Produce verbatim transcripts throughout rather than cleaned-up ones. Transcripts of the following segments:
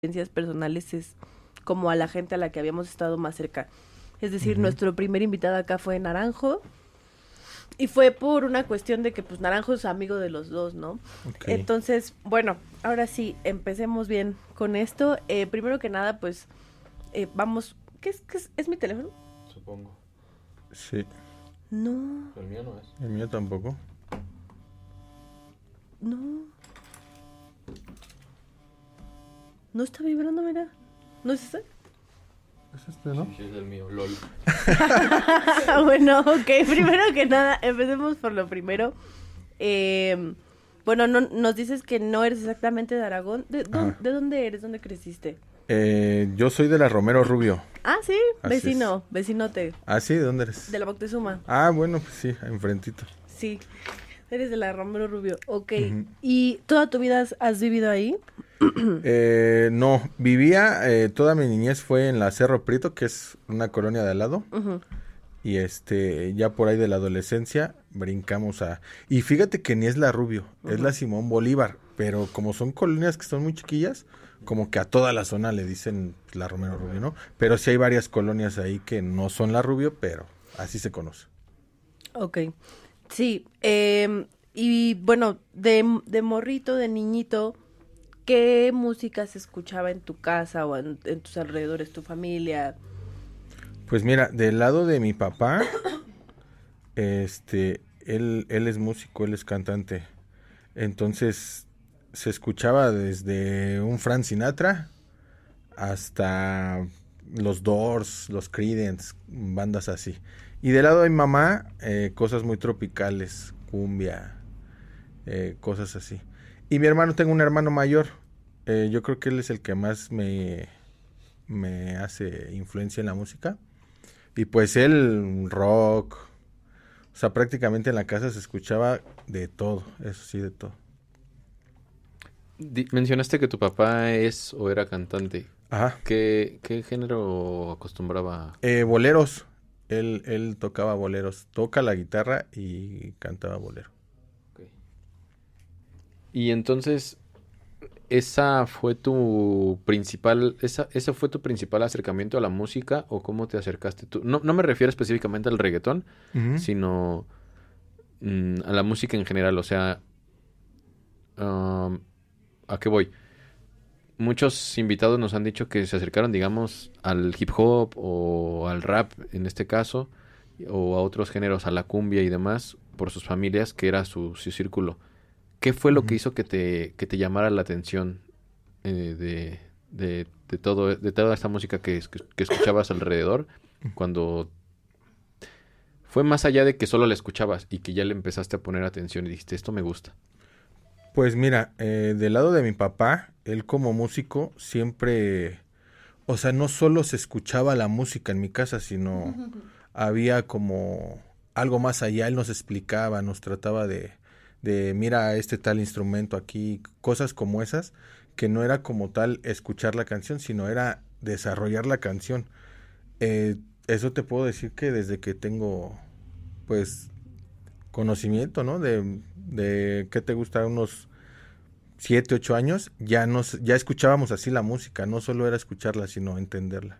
experiencias personales es como a la gente a la que habíamos estado más cerca. Es decir, Ujú. nuestro primer invitado acá fue Naranjo. Y fue por una cuestión de que pues Naranjo es amigo de los dos, ¿no? Ok. Entonces, bueno, ahora sí, empecemos bien con esto. Eh, primero que nada, pues, eh, vamos... ¿Qué es, qué es? ¿Es mi teléfono? Supongo. Sí, No, El mío no es. el mío tampoco. no. No está vibrando, mira. ¿No es ese? ¿Es este, no? Sí, sí, es el mío, lol. Bueno, ok, primero que nada, empecemos por lo primero. Eh, bueno, no, nos dices que no eres exactamente de Aragón. ¿De, dó- Ajá. ¿de dónde eres? ¿Dónde creciste? Eh, yo soy de la Romero Rubio. Ah, sí, Así vecino, vecinote, Ah, sí, ¿de dónde eres? de la Moctezuma. Ah, bueno, pues sí, enfrentito. Sí, eres de la Romero Rubio. Ok, Ujú. ¿y toda tu vida has, has vivido ahí? Eh, no, vivía, eh, toda mi niñez fue en la Cerro Prieto, que es una colonia de al lado. Ujú. Y este, ya por ahí de la adolescencia, brincamos a... Y fíjate que ni es la Rubio, es Ujú. la Simón Bolívar. Pero como son colonias que son muy chiquillas, como que a toda la zona le dicen la Romero Rubio, ¿no? Pero sí hay varias colonias ahí que no son la Rubio, pero así se conoce. Ok, sí, em, y bueno, de, de morrito, de niñito, ¿qué música se escuchaba en tu casa o en, en tus alrededores, tu familia? Pues mira, del lado de mi papá, este, él, él es músico, él es cantante. Entonces se escuchaba desde un Frank Sinatra hasta los Doors, los Creedence, bandas así. Y del lado de mi mamá, eh, cosas muy tropicales, cumbia, eh, cosas así. Y mi hermano, tengo un hermano mayor, eh, yo creo que él es el que más me, me hace influencia en la música. Y pues él, rock, o sea, prácticamente en la casa se escuchaba de todo, eso sí, de todo. Di- mencionaste que tu papá es o era cantante. Ajá. ¿Qué, qué género acostumbraba? Eh, boleros. Él, él tocaba boleros. Toca la guitarra y cantaba bolero. Ok. Y entonces, ¿esa fue tu principal, esa, ese fue tu principal acercamiento a la música o cómo te acercaste tú? No, no me refiero específicamente al reggaetón, Ujú. sino mm, a la música en general. O sea, um, ¿a qué voy? Muchos invitados nos han dicho que se acercaron, digamos, al hip hop o al rap en este caso, o a otros géneros, a la cumbia y demás, por sus familias, que era su, su círculo. ¿Qué fue lo que Ujú. hizo que te, que te llamara la atención eh, de, de, de todo, de toda esta música que, es- que escuchabas alrededor cuando fue más allá de que solo la escuchabas y que ya le empezaste a poner atención y dijiste, esto me gusta? Pues mira, eh, del lado de mi papá, él como músico siempre, o sea, no solo se escuchaba la música en mi casa, sino había como algo más allá. Él nos explicaba, nos trataba de, de mira este tal instrumento aquí, cosas como esas, que no era como tal escuchar la canción, sino era desarrollar la canción. Eh, Eso te puedo decir que desde que tengo, pues, conocimiento, ¿no? De, de ¿qué te gusta? Unos siete, ocho años, ya nos, ya escuchábamos así la música, no solo era escucharla, sino entenderla.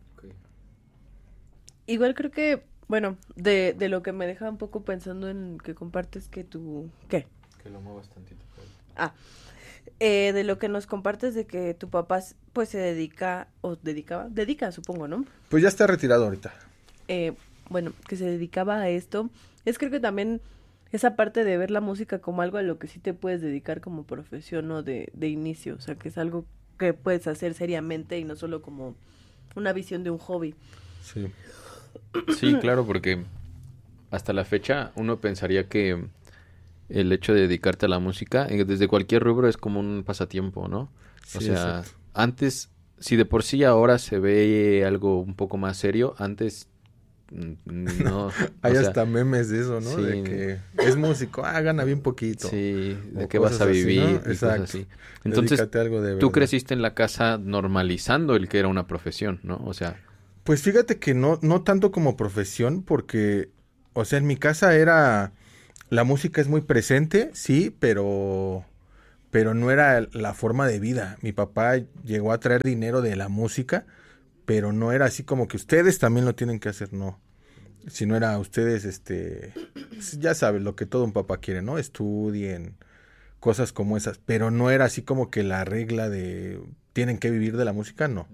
Igual creo que, bueno, de, de lo que me deja un poco pensando en que compartes que tu... ¿Qué? Que lo muevas tantito. Ah, eh, de lo que nos compartes de que tu papá pues se dedica, o dedicaba, dedica supongo, ¿no? Pues ya está retirado ahorita. Eh, bueno, que se dedicaba a esto, es creo que también esa parte de ver la música como algo a lo que sí te puedes dedicar como profesión o de, de inicio, o sea, que es algo que puedes hacer seriamente y no solo como una visión de un hobby. Sí. Sí, claro, porque hasta la fecha uno pensaría que el hecho de dedicarte a la música, eh, desde cualquier rubro, es como un pasatiempo, ¿no? O Sí, sea, exacto. antes, si de por sí ahora se ve algo un poco más serio, antes mm, no, Hay o sea, hasta memes de eso, ¿no? sí, De que es músico, ah, gana bien poquito. sí, de O qué vas cosas a así, ¿no? vivir y cosas Exacto. así. Entonces, Dedícate a algo de tú verdad. creciste en la casa normalizando el que era una profesión, ¿no? O sea, Pues fíjate que no, no tanto como profesión, porque, o sea, en mi casa era, la música es muy presente, sí, pero, pero no era la forma de vida. Mi papá llegó a traer dinero de la música, pero no era así como que ustedes también lo tienen que hacer, no. Si no era ustedes, este, ya sabes lo que todo un papá quiere, ¿no? Estudien, cosas como esas, pero no era así como que la regla de tienen que vivir de la música, no.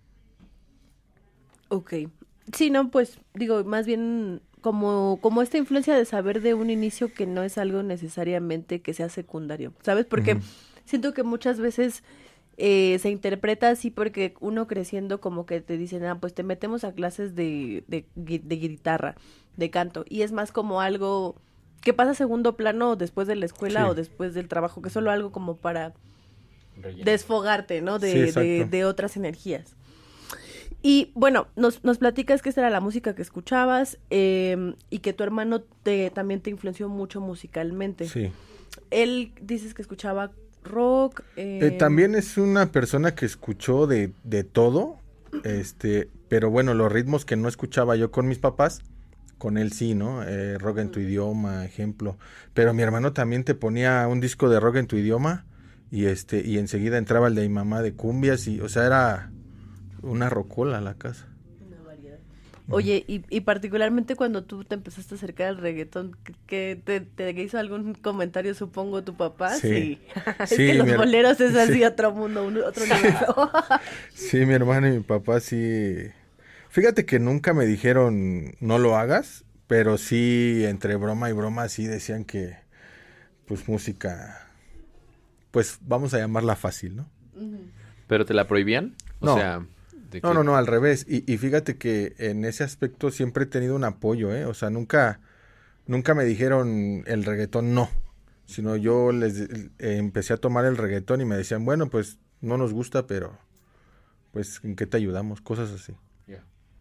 Ok. Sí, no, pues digo, más bien como, como esta influencia de saber de un inicio que no es algo necesariamente que sea secundario, ¿sabes? Porque uh-huh. siento que muchas veces eh, se interpreta así porque uno creciendo como que te dicen, ah, pues te metemos a clases de, de, de guitarra, de canto, y es más como algo que pasa a segundo plano después de la escuela sí. o después del trabajo, que es solo algo como para Relleno. desfogarte, ¿no? De, sí, de, de otras energías. Y bueno, nos, nos platicas que esta era la música que escuchabas eh, y que tu hermano te, también te influenció mucho musicalmente. Sí. Él dices que escuchaba rock. Eh... Eh, también es una persona que escuchó de, de todo, este, pero bueno, los ritmos que no escuchaba yo con mis papás, con él sí, ¿no? Eh, rock en tu idioma, ejemplo. Pero mi hermano también te ponía un disco de rock en tu idioma y este y enseguida entraba el de mi mamá de cumbias y, o sea, era una rocola la casa. Una variedad. Oye, y, y particularmente cuando tú te empezaste a acercar al reggaetón, ¿que te, te hizo algún comentario, supongo, tu papá? Sí. Sí. es sí, que los her- boleros es así sí. otro mundo, un, otro universo. Sí, mi hermano y mi papá sí. Fíjate que nunca me dijeron no lo hagas, pero sí entre broma y broma sí decían que pues música, pues vamos a llamarla fácil, ¿no? ¿Pero te la prohibían? O no. sea... No, no, no, al revés. Y, y fíjate que en ese aspecto siempre he tenido un apoyo, ¿eh? O sea, nunca, nunca me dijeron el reggaetón no, sino yo les eh, empecé a tomar el reggaetón y me decían, bueno, pues no nos gusta, pero pues ¿en qué te ayudamos? Cosas así. Yeah.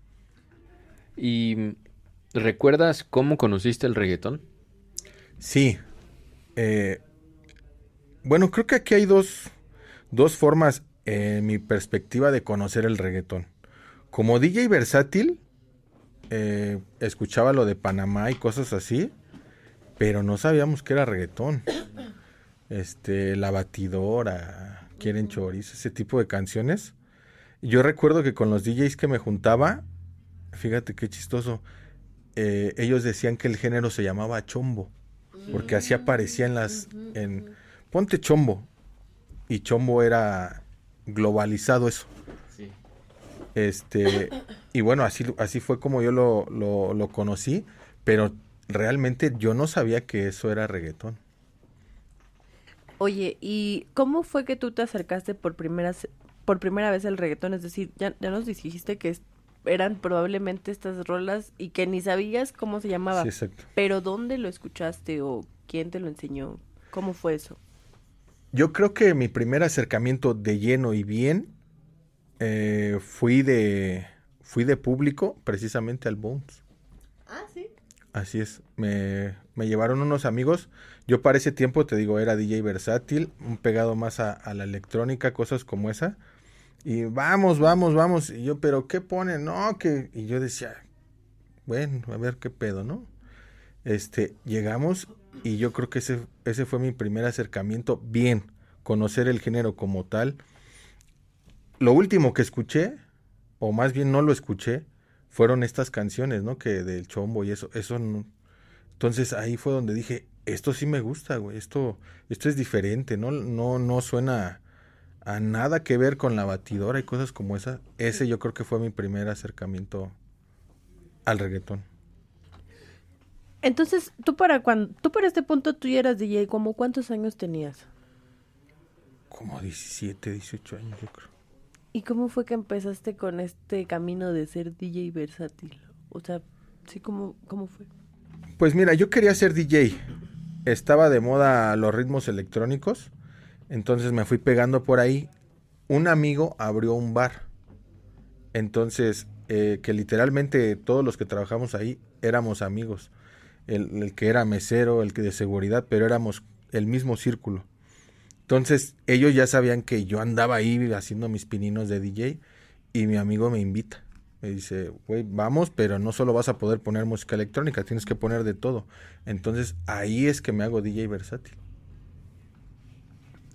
¿Y recuerdas cómo conociste el reggaetón? Sí. Eh, bueno, creo que aquí hay dos, dos formas en eh, mi perspectiva de conocer el reggaetón. Como D J versátil, eh, escuchaba lo de Panamá y cosas así, pero no sabíamos que era reggaetón. Este, La Batidora, Quieren Chorizo, ese tipo de canciones. Yo recuerdo que con los D Js que me juntaba, fíjate qué chistoso, eh, ellos decían que el género se llamaba chombo, porque así aparecía en las... En, ponte chombo, y chombo era... globalizado eso. Sí. Este, y bueno, así, así fue como yo lo, lo, lo conocí, pero realmente yo no sabía que eso era reggaetón. Oye, ¿y cómo fue que tú te acercaste por primera, por primera vez al reggaetón? Es decir, ya, ya nos dijiste que eran probablemente estas rolas y que ni sabías cómo se llamaba. Sí, exacto. Pero ¿dónde lo escuchaste o quién te lo enseñó? ¿Cómo fue eso? Yo creo que mi primer acercamiento de lleno y bien eh, fui de fui de público precisamente al Bones. Ah, sí. Así es. Me, me llevaron unos amigos. Yo para ese tiempo, te digo, era D J versátil, un pegado más a, a la electrónica, cosas como esa. Y vamos, vamos, vamos. Y yo, ¿pero qué ponen? No, que... Y yo decía, bueno, a ver qué pedo, ¿no? Este, llegamos... Y yo creo que ese, ese fue mi primer acercamiento, bien, conocer el género como tal. Lo último que escuché, o más bien no lo escuché, fueron estas canciones, ¿no? Que del chombo y eso, eso no. Entonces ahí fue donde dije, esto sí me gusta, güey, esto, esto es diferente, ¿no? No, no suena a nada que ver con La Batidora y cosas como esa. Ese yo creo que fue mi primer acercamiento al reggaetón. Entonces, tú para cuando, tú para este punto tú ya eras D J, ¿cómo cuántos años tenías? Como diecisiete, dieciocho años, yo creo. ¿Y cómo fue que empezaste con este camino de ser D J versátil? O sea, sí, ¿cómo, cómo fue? Pues mira, yo quería ser D J. Estaba de moda los ritmos electrónicos, entonces me fui pegando por ahí. Un amigo abrió un bar, entonces eh, que literalmente todos los que trabajamos ahí éramos amigos. El, el que era mesero, el que de seguridad, pero éramos el mismo círculo. Entonces ellos ya sabían que yo andaba ahí haciendo mis pininos de D J y mi amigo me invita. Me dice, güey, vamos, pero no solo vas a poder poner música electrónica, tienes que poner de todo. Entonces ahí es que me hago D J versátil.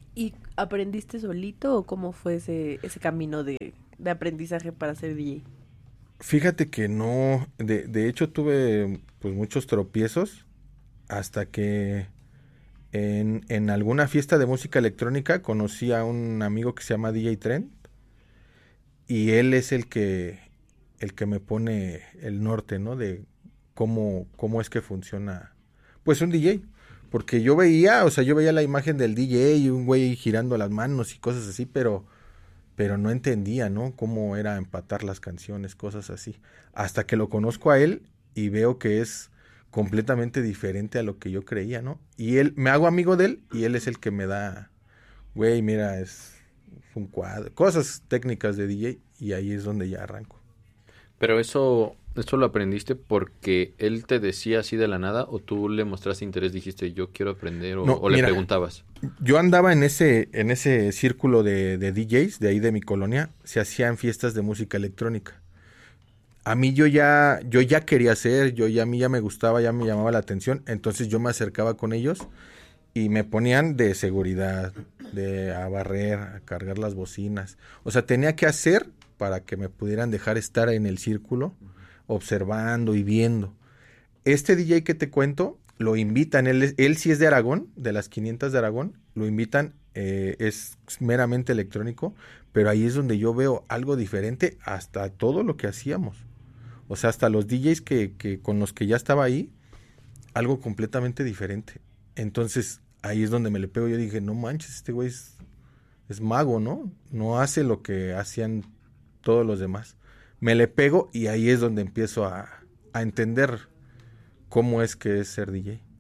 ¿Y aprendiste solito o cómo fue ese, ese camino de, de aprendizaje para ser D J? Fíjate que no, de, de hecho tuve pues muchos tropiezos hasta que en, en alguna fiesta de música electrónica conocí a un amigo que se llama D J Trent y él es el que el que me pone el norte, ¿no? De cómo, cómo es que funciona pues un D J. Porque yo veía, o sea, yo veía la imagen del D J y un güey girando las manos y cosas así, pero pero no entendía, ¿no? Cómo era empatar las canciones, cosas así. Hasta que lo conozco a él y veo que es completamente diferente a lo que yo creía, ¿no? Y él, me hago amigo de él y él es el que me da, güey, mira, es un cuadro, cosas técnicas de D J y ahí es donde ya arranco. Pero eso, ¿eso lo aprendiste porque él te decía así de la nada o tú le mostraste interés, dijiste yo quiero aprender o, No, o le mira, preguntabas? Yo andaba en ese, en ese círculo de, de D Js de ahí de mi colonia, se hacían fiestas de música electrónica. A mí yo ya, yo ya quería hacer, yo ya a mí ya me gustaba, ya me llamaba la atención, entonces yo me acercaba con ellos y me ponían de seguridad, de a barrer, a cargar las bocinas. O sea, tenía que hacer para que me pudieran dejar estar en el círculo, observando y viendo. Este D J que te cuento, lo invitan, él, es- él sí es de Aragón, de las quinientas de Aragón, lo invitan, eh, es meramente electrónico, pero ahí es donde yo veo algo diferente hasta todo lo que hacíamos. O sea, hasta los D Js que, que con los que ya estaba ahí, algo completamente diferente. Entonces, ahí es donde me le pego. Yo dije, no manches, este güey es, es mago, ¿no? No hace lo que hacían todos los demás. Me le pego y ahí es donde empiezo a, a entender cómo es que es ser D J.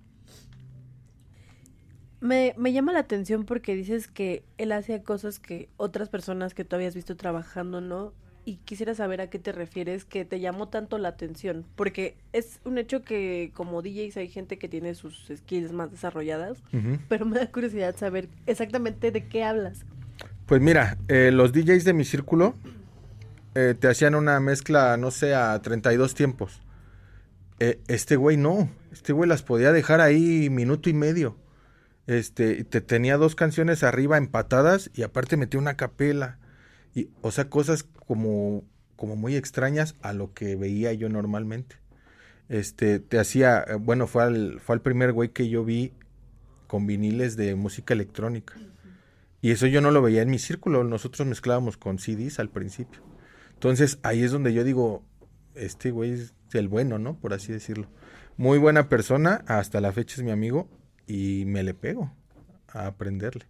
Me, me llama la atención porque dices que él hacía cosas que otras personas que tú habías visto trabajando, ¿no? Y quisiera saber a qué te refieres que te llamó tanto la atención. Porque es un hecho que como D Js hay gente que tiene sus skills más desarrolladas, Ujú. pero me da curiosidad saber exactamente de qué hablas. Pues mira, eh, los D Js de mi círculo eh, te hacían una mezcla, no sé, a treinta y dos tiempos. Eh, este güey no, este güey las podía dejar ahí minuto y medio. Este, te tenía dos canciones arriba empatadas y aparte metía una capela. Y, o sea, cosas como, como muy extrañas a lo que veía yo normalmente. Este, te hacía, eh, bueno, fue al, fue al primer güey que yo vi con viniles de música electrónica. Y eso yo no lo veía en mi círculo, nosotros mezclábamos con C Ds al principio. Entonces, ahí es donde yo digo, este güey es el bueno, ¿no? Por así decirlo. Muy buena persona, hasta la fecha es mi amigo y me le pego a aprenderle.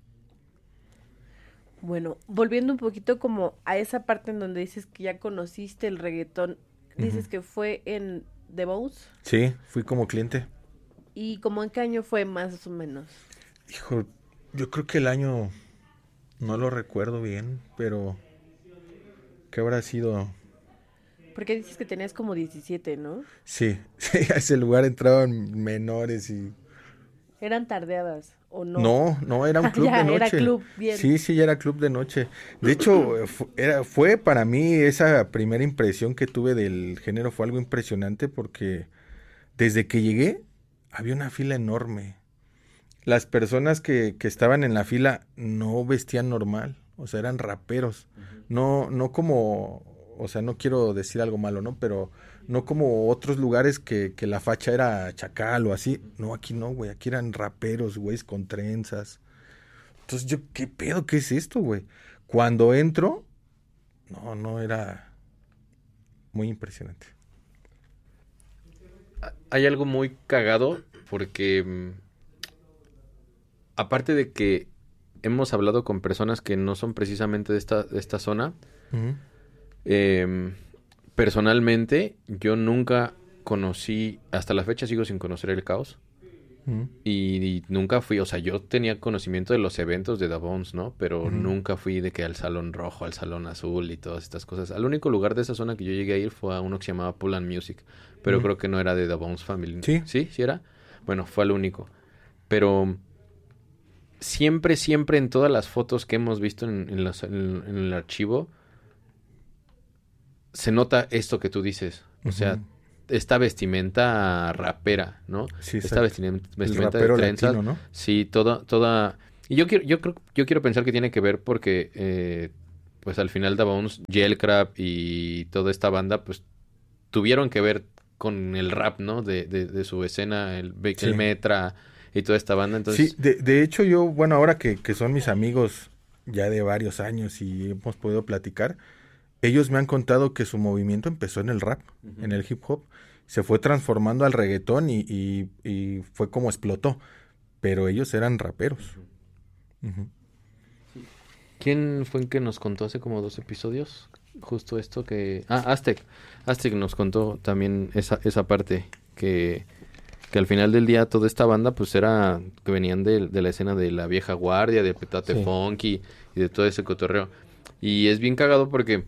Bueno, volviendo un poquito como a esa parte en donde dices que ya conociste el reggaetón, dices Ujú. que fue en The Bows. Sí, fui como cliente. ¿Y como en qué año fue más o menos? Hijo, yo creo que el año no lo recuerdo bien, pero ¿qué habrá sido? Porque dices que tenías como diecisiete, ¿no? Sí, sí, a ese lugar entraban menores y... Eran tardeadas, ¿o no? No, no, era un club Ya, de era noche. club, bien. Sí, sí, ya era club de noche. De hecho, eh, fu- era, fue para mí esa primera impresión que tuve del género fue algo impresionante porque desde que llegué había una fila enorme. Las personas que, que estaban en la fila no vestían normal, o sea, eran raperos. No, no como, o sea, no quiero decir algo malo, ¿no? Pero no como otros lugares que, que la facha era chacal o así. No, aquí no, güey, aquí eran raperos, güeyes con trenzas. Entonces yo, ¿qué pedo? ¿Qué es esto, güey? Cuando entro, no, no era muy impresionante. Hay algo muy cagado porque mm, aparte de que hemos hablado con personas que no son precisamente de esta, de esta zona, Ujú. em, personalmente yo nunca conocí, hasta la fecha sigo sin conocer el Caos. Ujú. Y, y nunca fui, o sea, yo tenía conocimiento de los eventos de The Bones, ¿no? Pero Ujú. nunca fui de que al Salón Rojo, al Salón Azul y todas estas cosas. Al único lugar de esa zona que yo llegué a ir fue a uno que se llamaba Pull and Music, pero Ujú. creo que no era de The Bones Family. Sí. ¿Sí? ¿Sí era? Bueno, fue al único. Pero siempre, siempre en todas las fotos que hemos visto en, en los- en- en el archivo, se nota esto que tú dices. O sea, Ujú. esta vestimenta rapera, ¿no? Sí, Esta exacto. vestimenta, El vestimenta de rapero trenzas. latino, ¿no? Sí, toda, toda... Y yo quiero, yo creo, yo quiero pensar que tiene que ver porque, eh, pues al final Da Bones, Gelcrap y toda esta banda, pues tuvieron que ver con el rap, ¿no? De, de, de su escena, el, Sí. el Metra y toda esta banda. Entonces, Sí, de, de hecho yo, bueno, ahora que, que son mis amigos ya de varios años y hemos podido platicar, ellos me han contado que su movimiento empezó en el rap, Ujú. en el hip hop, se fue transformando al reggaetón y, y, y fue como explotó, pero ellos eran raperos. Ujú. ¿quién fue el que nos contó hace como dos episodios? Justo esto que... Ah, Aztec. Aztec nos contó también esa, esa parte que, que al final del día toda esta banda pues era que venían de, de la escena de la vieja guardia, de Petate Sí. Funky y de todo ese cotorreo. Y es bien cagado porque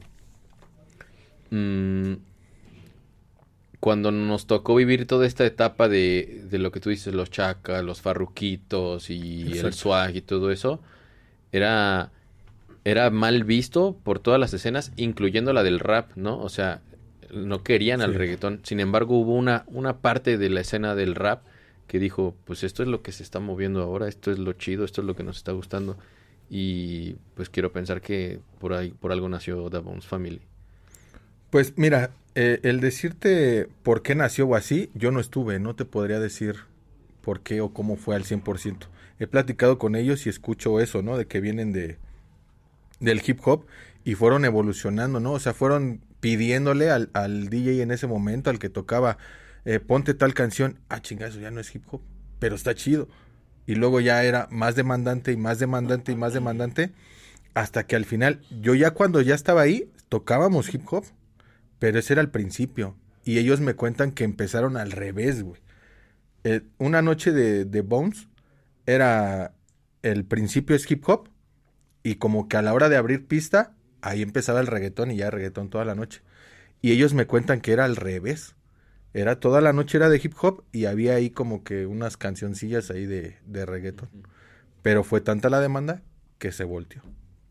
mm, cuando nos tocó vivir toda esta etapa de, de lo que tú dices, los chacas, los farruquitos y el Exacto. swag y todo eso, era... era mal visto por todas las escenas, incluyendo la del rap, ¿no? O sea, no querían al Sí. reggaetón. Sin embargo, hubo una, una parte de la escena del rap que dijo, pues esto es lo que se está moviendo ahora, esto es lo chido, esto es lo que nos está gustando. Y pues quiero pensar que por ahí, por algo nació Da Bones Family. Pues mira, eh, el decirte por qué nació o así, yo no estuve, no te podría decir por qué o cómo fue al cien por ciento. He platicado con ellos y escucho eso, ¿no? De que vienen de del hip hop y fueron evolucionando, ¿no? O sea, fueron pidiéndole al, al D J en ese momento, al que tocaba, eh, ponte tal canción, ah, chinga, eso ya no es hip hop, pero está chido. Y luego ya era más demandante y más demandante y más demandante, hasta que al final, yo ya cuando ya estaba ahí, tocábamos hip hop, pero ese era el principio. Y ellos me cuentan que empezaron al revés, güey. Eh, una noche de, de Bones era, el principio es hip hop, y como que a la hora de abrir pista, ahí empezaba el reggaetón y ya reggaetón toda la noche. Y ellos me cuentan que era al revés. Era toda la noche era de hip hop y había ahí como que unas cancioncillas ahí de, de reggaetón. Pero fue tanta la demanda que se volteó.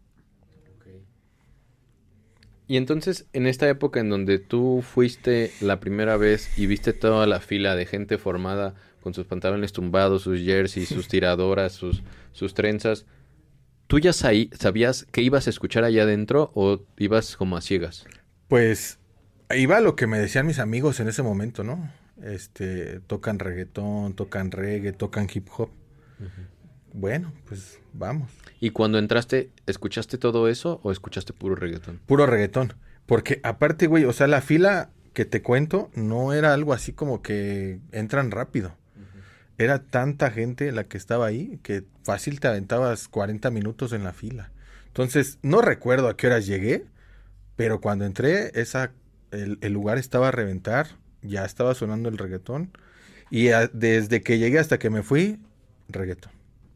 Y entonces, en esta época en donde tú fuiste la primera vez y viste toda la fila de gente formada con sus pantalones tumbados, sus jerseys, sus tiradoras, sus, sus trenzas, ¿tú ya sa- sabías que ibas a escuchar allá adentro o ibas como a ciegas? Pues iba a lo que me decían mis amigos en ese momento, ¿no? Este, tocan reggaetón, tocan reggae, tocan hip hop. Bueno, pues vamos. Y cuando entraste, ¿escuchaste todo eso o escuchaste puro reggaetón? Puro reggaetón. Porque aparte, güey, o sea, la fila que te cuento no era algo así como que entran rápido. Era tanta gente la que estaba ahí que fácil te aventabas cuarenta minutos en la fila. Entonces, no recuerdo a qué horas llegué, pero cuando entré, esa, el, el lugar estaba a reventar, ya estaba sonando el reggaetón. Y a- desde que llegué hasta que me fui, reggaetón.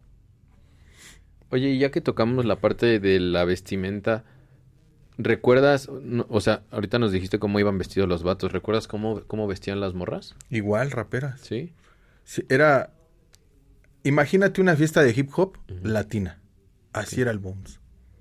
Oye, y ya que tocamos la parte de la vestimenta, ¿recuerdas? no, o sea, ahorita nos dijiste cómo iban vestidos los vatos. ¿Recuerdas cómo, cómo vestían las morras? Igual, raperas. Sí. Sí, era, imagínate una fiesta de hip hop Ujú. latina. Así Ok. era el Bones.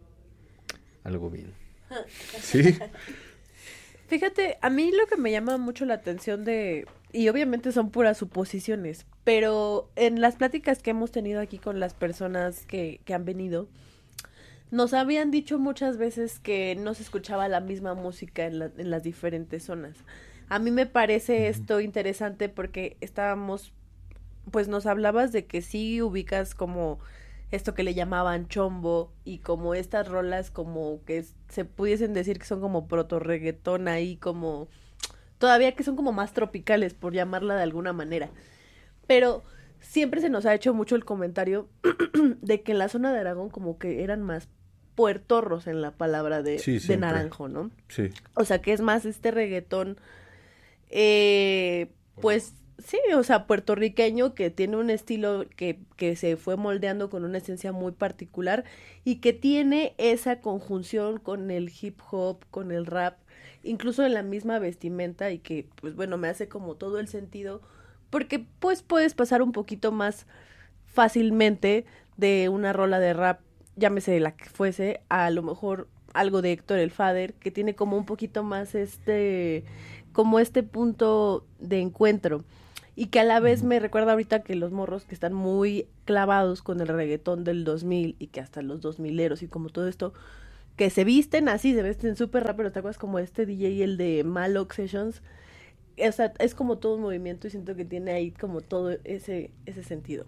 Algo bien. Sí, Fíjate, a mí lo que me llama mucho la atención de, y obviamente son puras suposiciones, pero en las pláticas que hemos tenido aquí con las personas que, que han venido, nos habían dicho muchas veces que no se escuchaba la misma música en, la- en las diferentes zonas. A mí me parece esto interesante porque estábamos, pues nos hablabas de que sí ubicas como esto que le llamaban chombo y como estas rolas como que s- se pudiesen decir que son como proto reggaetón ahí como todavía que son como más tropicales por llamarla de alguna manera. Pero siempre se nos ha hecho mucho el comentario de que en la zona de Aragón como que eran más puertorros en la palabra de, Sí, de siempre. naranjo, ¿no? sí. O sea, que es más este reggaetón, eh, pues sí, o sea, puertorriqueño, que tiene un estilo que, que se fue moldeando con una esencia muy particular y que tiene esa conjunción con el hip hop, con el rap, incluso en la misma vestimenta y que, pues bueno, me hace como todo el sentido, porque pues puedes pasar un poquito más fácilmente de una rola de rap, llámese la que fuese, a lo mejor algo de Héctor el Father, que tiene como un poquito más este, como este punto de encuentro. y que a la vez Ujú. me recuerda ahorita que los morros que están muy clavados con el reggaetón del dos mil y que hasta los dos mileros y como todo esto, que se visten así, se visten súper rápido, ¿te acuerdas? Como este D J, el de Malok Sessions, o sea, es como todo un movimiento y siento que tiene ahí como todo ese, ese sentido.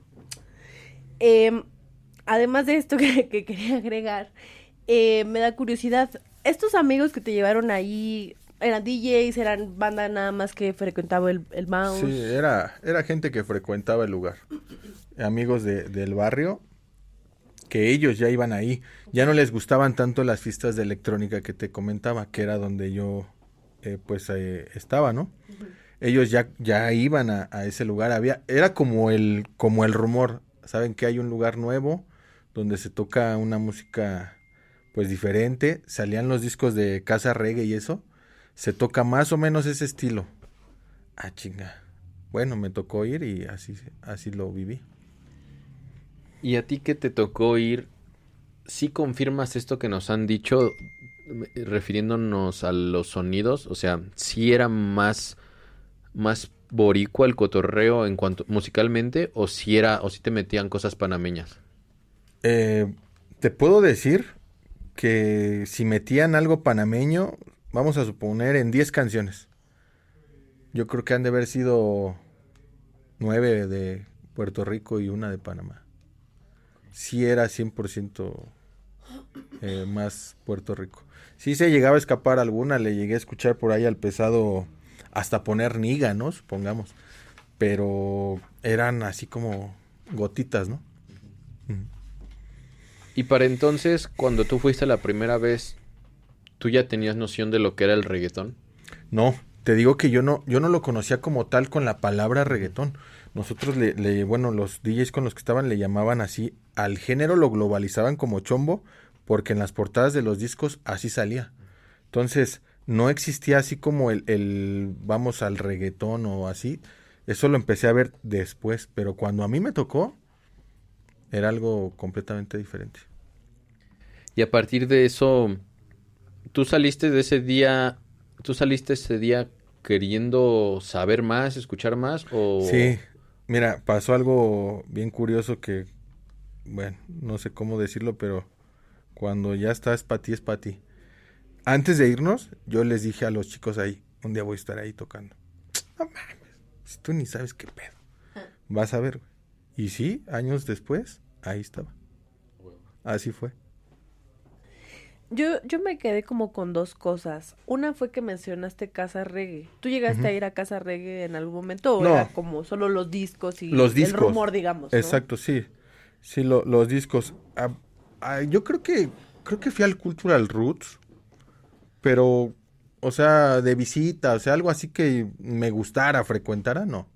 Eh, Además de esto que, que quería agregar, eh, me da curiosidad, estos amigos que te llevaron ahí, ¿eran D Js, eran banda nada más que frecuentaba el, el Mouse? Sí, era, era gente que frecuentaba el lugar. Amigos de, del barrio, que ellos ya iban ahí. Ya no les gustaban tanto las fiestas de electrónica que te comentaba, que era donde yo eh, pues eh, estaba, ¿no? Ujú. Ellos ya, ya iban a, a ese lugar. Había, era como el, como el rumor. Saben que hay un lugar nuevo donde se toca una música pues diferente. Salían los discos de Casa Reggae y eso. Se toca más o menos ese estilo. Ah, chinga. Bueno, me tocó ir y así, así lo viví. ¿Y a ti que te tocó ir? ¿Sí confirmas esto que nos han dicho eh, refiriéndonos a los sonidos? O sea, ¿sí era más, más boricua el cotorreo en cuanto musicalmente o si era o si te metían cosas panameñas? Eh, te puedo decir que si metían algo panameño, vamos a suponer en diez canciones. Yo creo que han de haber sido nueve de Puerto Rico y una de Panamá. Sí era cien por ciento eh, más Puerto Rico. Sí se llegaba a escapar alguna, le llegué a escuchar por ahí al pesado hasta poner niga, ¿no? Supongamos. Pero eran así como gotitas, ¿no? Ujú. Y para entonces, cuando tú fuiste la primera vez, ¿tú ya tenías noción de lo que era el reggaetón? No, te digo que yo no, yo no lo conocía como tal con la palabra reggaetón. Nosotros le, le, bueno, los D Js con los que estaban le llamaban así, al género lo globalizaban como chombo, porque en las portadas de los discos así salía. Entonces, no existía así como el, el vamos al reggaetón o así. Eso lo empecé a ver después, pero cuando a mí me tocó, era algo completamente diferente. Y a partir de eso, ¿tú saliste de ese día, tú saliste ese día queriendo saber más, escuchar más o...? Sí, mira, pasó algo bien curioso que, bueno, no sé cómo decirlo, pero cuando ya estás pa' ti, es pa' ti. Antes de irnos, yo les dije a los chicos ahí, un día voy a estar ahí tocando. No mames, si tú ni sabes qué pedo. Vas a ver, güey. Y sí, años después, ahí estaba. Así fue. Yo, yo me quedé como con dos cosas. Una fue que mencionaste Casa Reggae. ¿Tú llegaste Ujú. a ir a Casa Reggae en algún momento o No. era como solo los discos y Los el discos. rumor, digamos, ¿no? Exacto, sí. Sí, lo- los discos. Ah, ah, yo creo que creo que fui al Cultural Roots, pero, o sea, de visita, o sea, algo así que me gustara, frecuentara, no.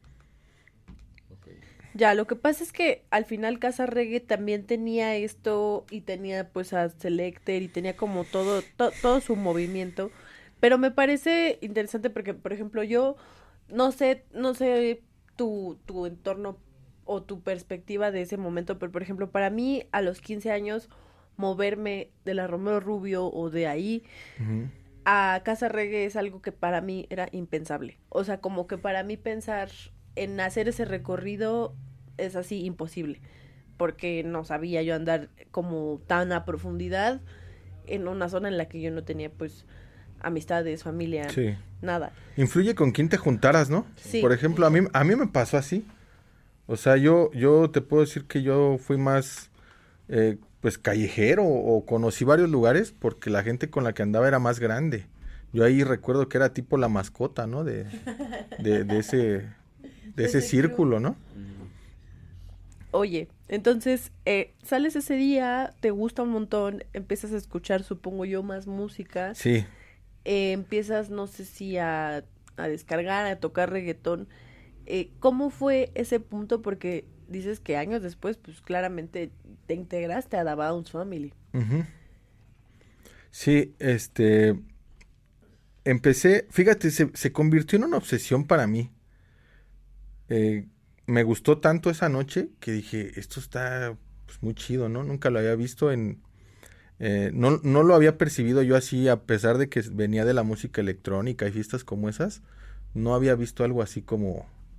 Ya, lo que pasa es que al final Casa Reggae también tenía esto y tenía pues a Selecter y tenía como todo, to- todo su movimiento, pero me parece interesante porque, por ejemplo, yo no sé, no sé tu, tu entorno o tu perspectiva de ese momento, pero por ejemplo, para mí a los quince años moverme de la Romero Rubio o de ahí Ujú. a Casa Reggae es algo que para mí era impensable. O sea, como que para mí pensar en hacer ese recorrido es así imposible, porque no sabía yo andar como tan a profundidad en una zona en la que yo no tenía pues amistades, familia, Sí. nada. Influye con quién te juntaras, ¿no? Sí. Por ejemplo, a mí, a mí me pasó así. O sea, yo, yo te puedo decir que yo fui más, eh, pues, callejero o conocí varios lugares porque la gente con la que andaba era más grande. Yo ahí recuerdo que era tipo la mascota, ¿no? De, de, de ese, de De ese ese club. círculo, ¿no? Oye, entonces eh, sales ese día, te gusta un montón, empiezas a escuchar, supongo yo, más música, Sí. eh, empiezas, no sé si a, a descargar, a tocar reggaetón. Eh, ¿cómo fue ese punto? Porque dices que años después, pues claramente te integraste a The Bounce Family. Ujú. Sí, este, empecé, fíjate, se, se convirtió en una obsesión para mí. Eh, Me gustó tanto esa noche que dije, esto está pues, muy chido, ¿no? Nunca lo había visto en... eh, no, no lo había percibido yo así, a pesar de que venía de la música electrónica y fiestas como esas. No había visto algo así como,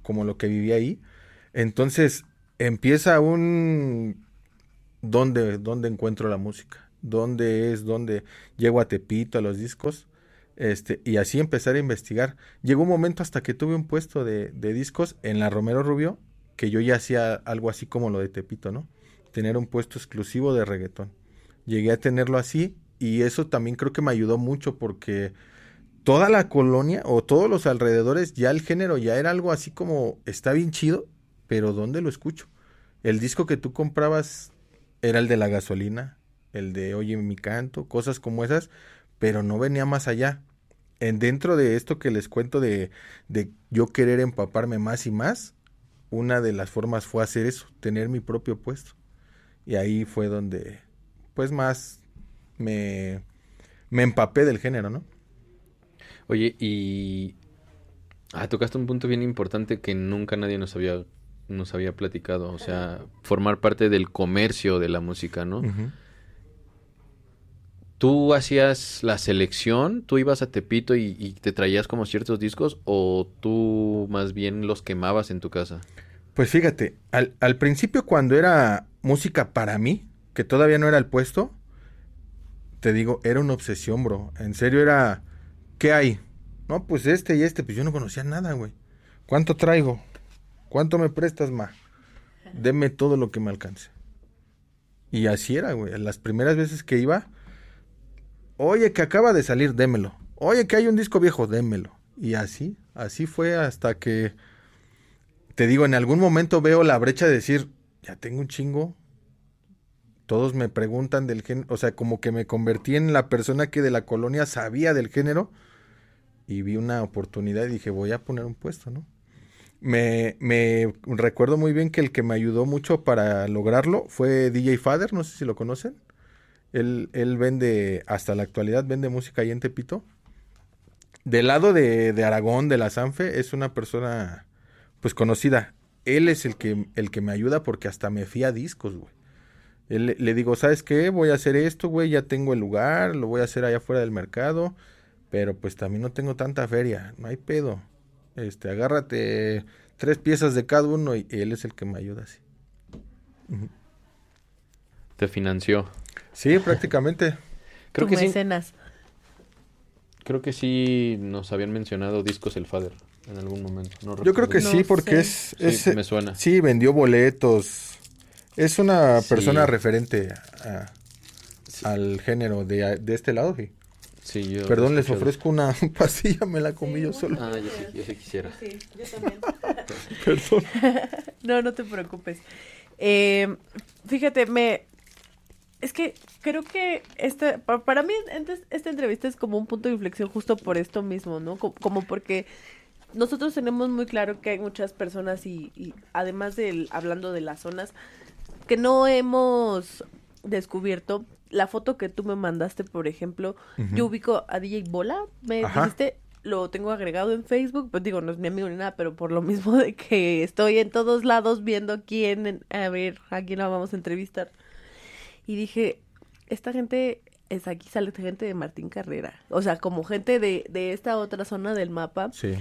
como lo que vivía ahí. Entonces empieza un... ¿Dónde, dónde encuentro la música? ¿Dónde es? ¿Dónde llego a Tepito, a los discos? Este, y así empezar a investigar. Llegó un momento hasta que tuve un puesto de, de discos en la Romero Rubio, que yo ya hacía algo así como lo de Tepito, ¿no? Tener un puesto exclusivo de reggaetón. Llegué a tenerlo así y eso también creo que me ayudó mucho porque toda la colonia o todos los alrededores ya el género ya era algo así como está bien chido, pero ¿dónde lo escucho? El disco que tú comprabas era el de La Gasolina, el de Oye mi canto, cosas como esas, pero no venía más allá. En dentro de esto que les cuento de, de yo querer empaparme más y más, una de las formas fue hacer eso, tener mi propio puesto. Y ahí fue donde, pues más me, me empapé del género, ¿no? Oye, y ah, tocaste un punto bien importante que nunca nadie nos había, nos había platicado, o sea, formar parte del comercio de la música, ¿no? Uh-huh. ¿Tú hacías la selección? ¿Tú ibas a Tepito y, y te traías como ciertos discos? ¿O tú más bien los quemabas en tu casa? Pues fíjate, al, al principio cuando era música para mí, que todavía no era el puesto, te digo, era una obsesión, bro. En serio era, ¿qué hay? No, pues este y este, pues yo no conocía nada, güey. ¿Cuánto traigo? ¿Cuánto me prestas, ma? Deme todo lo que me alcance. Y así era, güey. Las primeras veces que iba... Oye, que acaba de salir, démelo. Oye, que hay un disco viejo, démelo. Y así, así fue hasta que, te digo, en algún momento veo la brecha de decir, ya tengo un chingo. Todos me preguntan del género, o sea, como que me convertí en la persona que de la colonia sabía del género. Y vi una oportunidad y dije, voy a poner un puesto, ¿no? Me, me recuerdo muy bien que el que me ayudó mucho para lograrlo fue D J Father, no sé si lo conocen. Él, él vende, hasta la actualidad, vende música ahí en Tepito. Del lado de, de Aragón, de la Sanfe, es una persona, pues, conocida. Él es el que, el que me ayuda porque hasta me fía discos, güey. Él, le digo, ¿sabes qué? Voy a hacer esto, güey, ya tengo el lugar, lo voy a hacer allá afuera del mercado, pero pues también no tengo tanta feria, no hay pedo. Este, agárrate tres piezas de cada uno y, y él es el que me ayuda así. Uh-huh. Te financió. Sí, prácticamente. Creo Tu que sí. mecenas. Creo que sí nos habían mencionado Discos El Father en algún momento. No Yo creo recuerdo. que No sí, porque sé. es, Sí, es... me suena. Sí, vendió boletos. Es una Sí. persona referente a, Sí. al género de, de este lado, sí. Sí, yo Perdón, he les escuchado. ofrezco una pastilla, me la comí Sí, yo solo. Ah, yo sí, yo sí quisiera. Sí, yo también. Perdón. No, no te preocupes. Eh, fíjate, me... Es que creo que este, pa- para mí ente- esta entrevista es como un punto de inflexión justo por esto mismo, ¿no? Co- Como porque nosotros tenemos muy claro que hay muchas personas y, y además del, hablando de las zonas, que no hemos descubierto. La foto que tú me mandaste, por ejemplo, Ujú. yo ubico a D J Bola, me Ajá. dijiste, lo tengo agregado en Facebook, pues digo, no es mi amigo ni nada, pero por lo mismo de que estoy en todos lados viendo quién, a ver, a quién la vamos a entrevistar. Y dije, esta gente, es aquí sale gente de Martín Carrera, o sea, como gente de, de esta otra zona del mapa. Sí.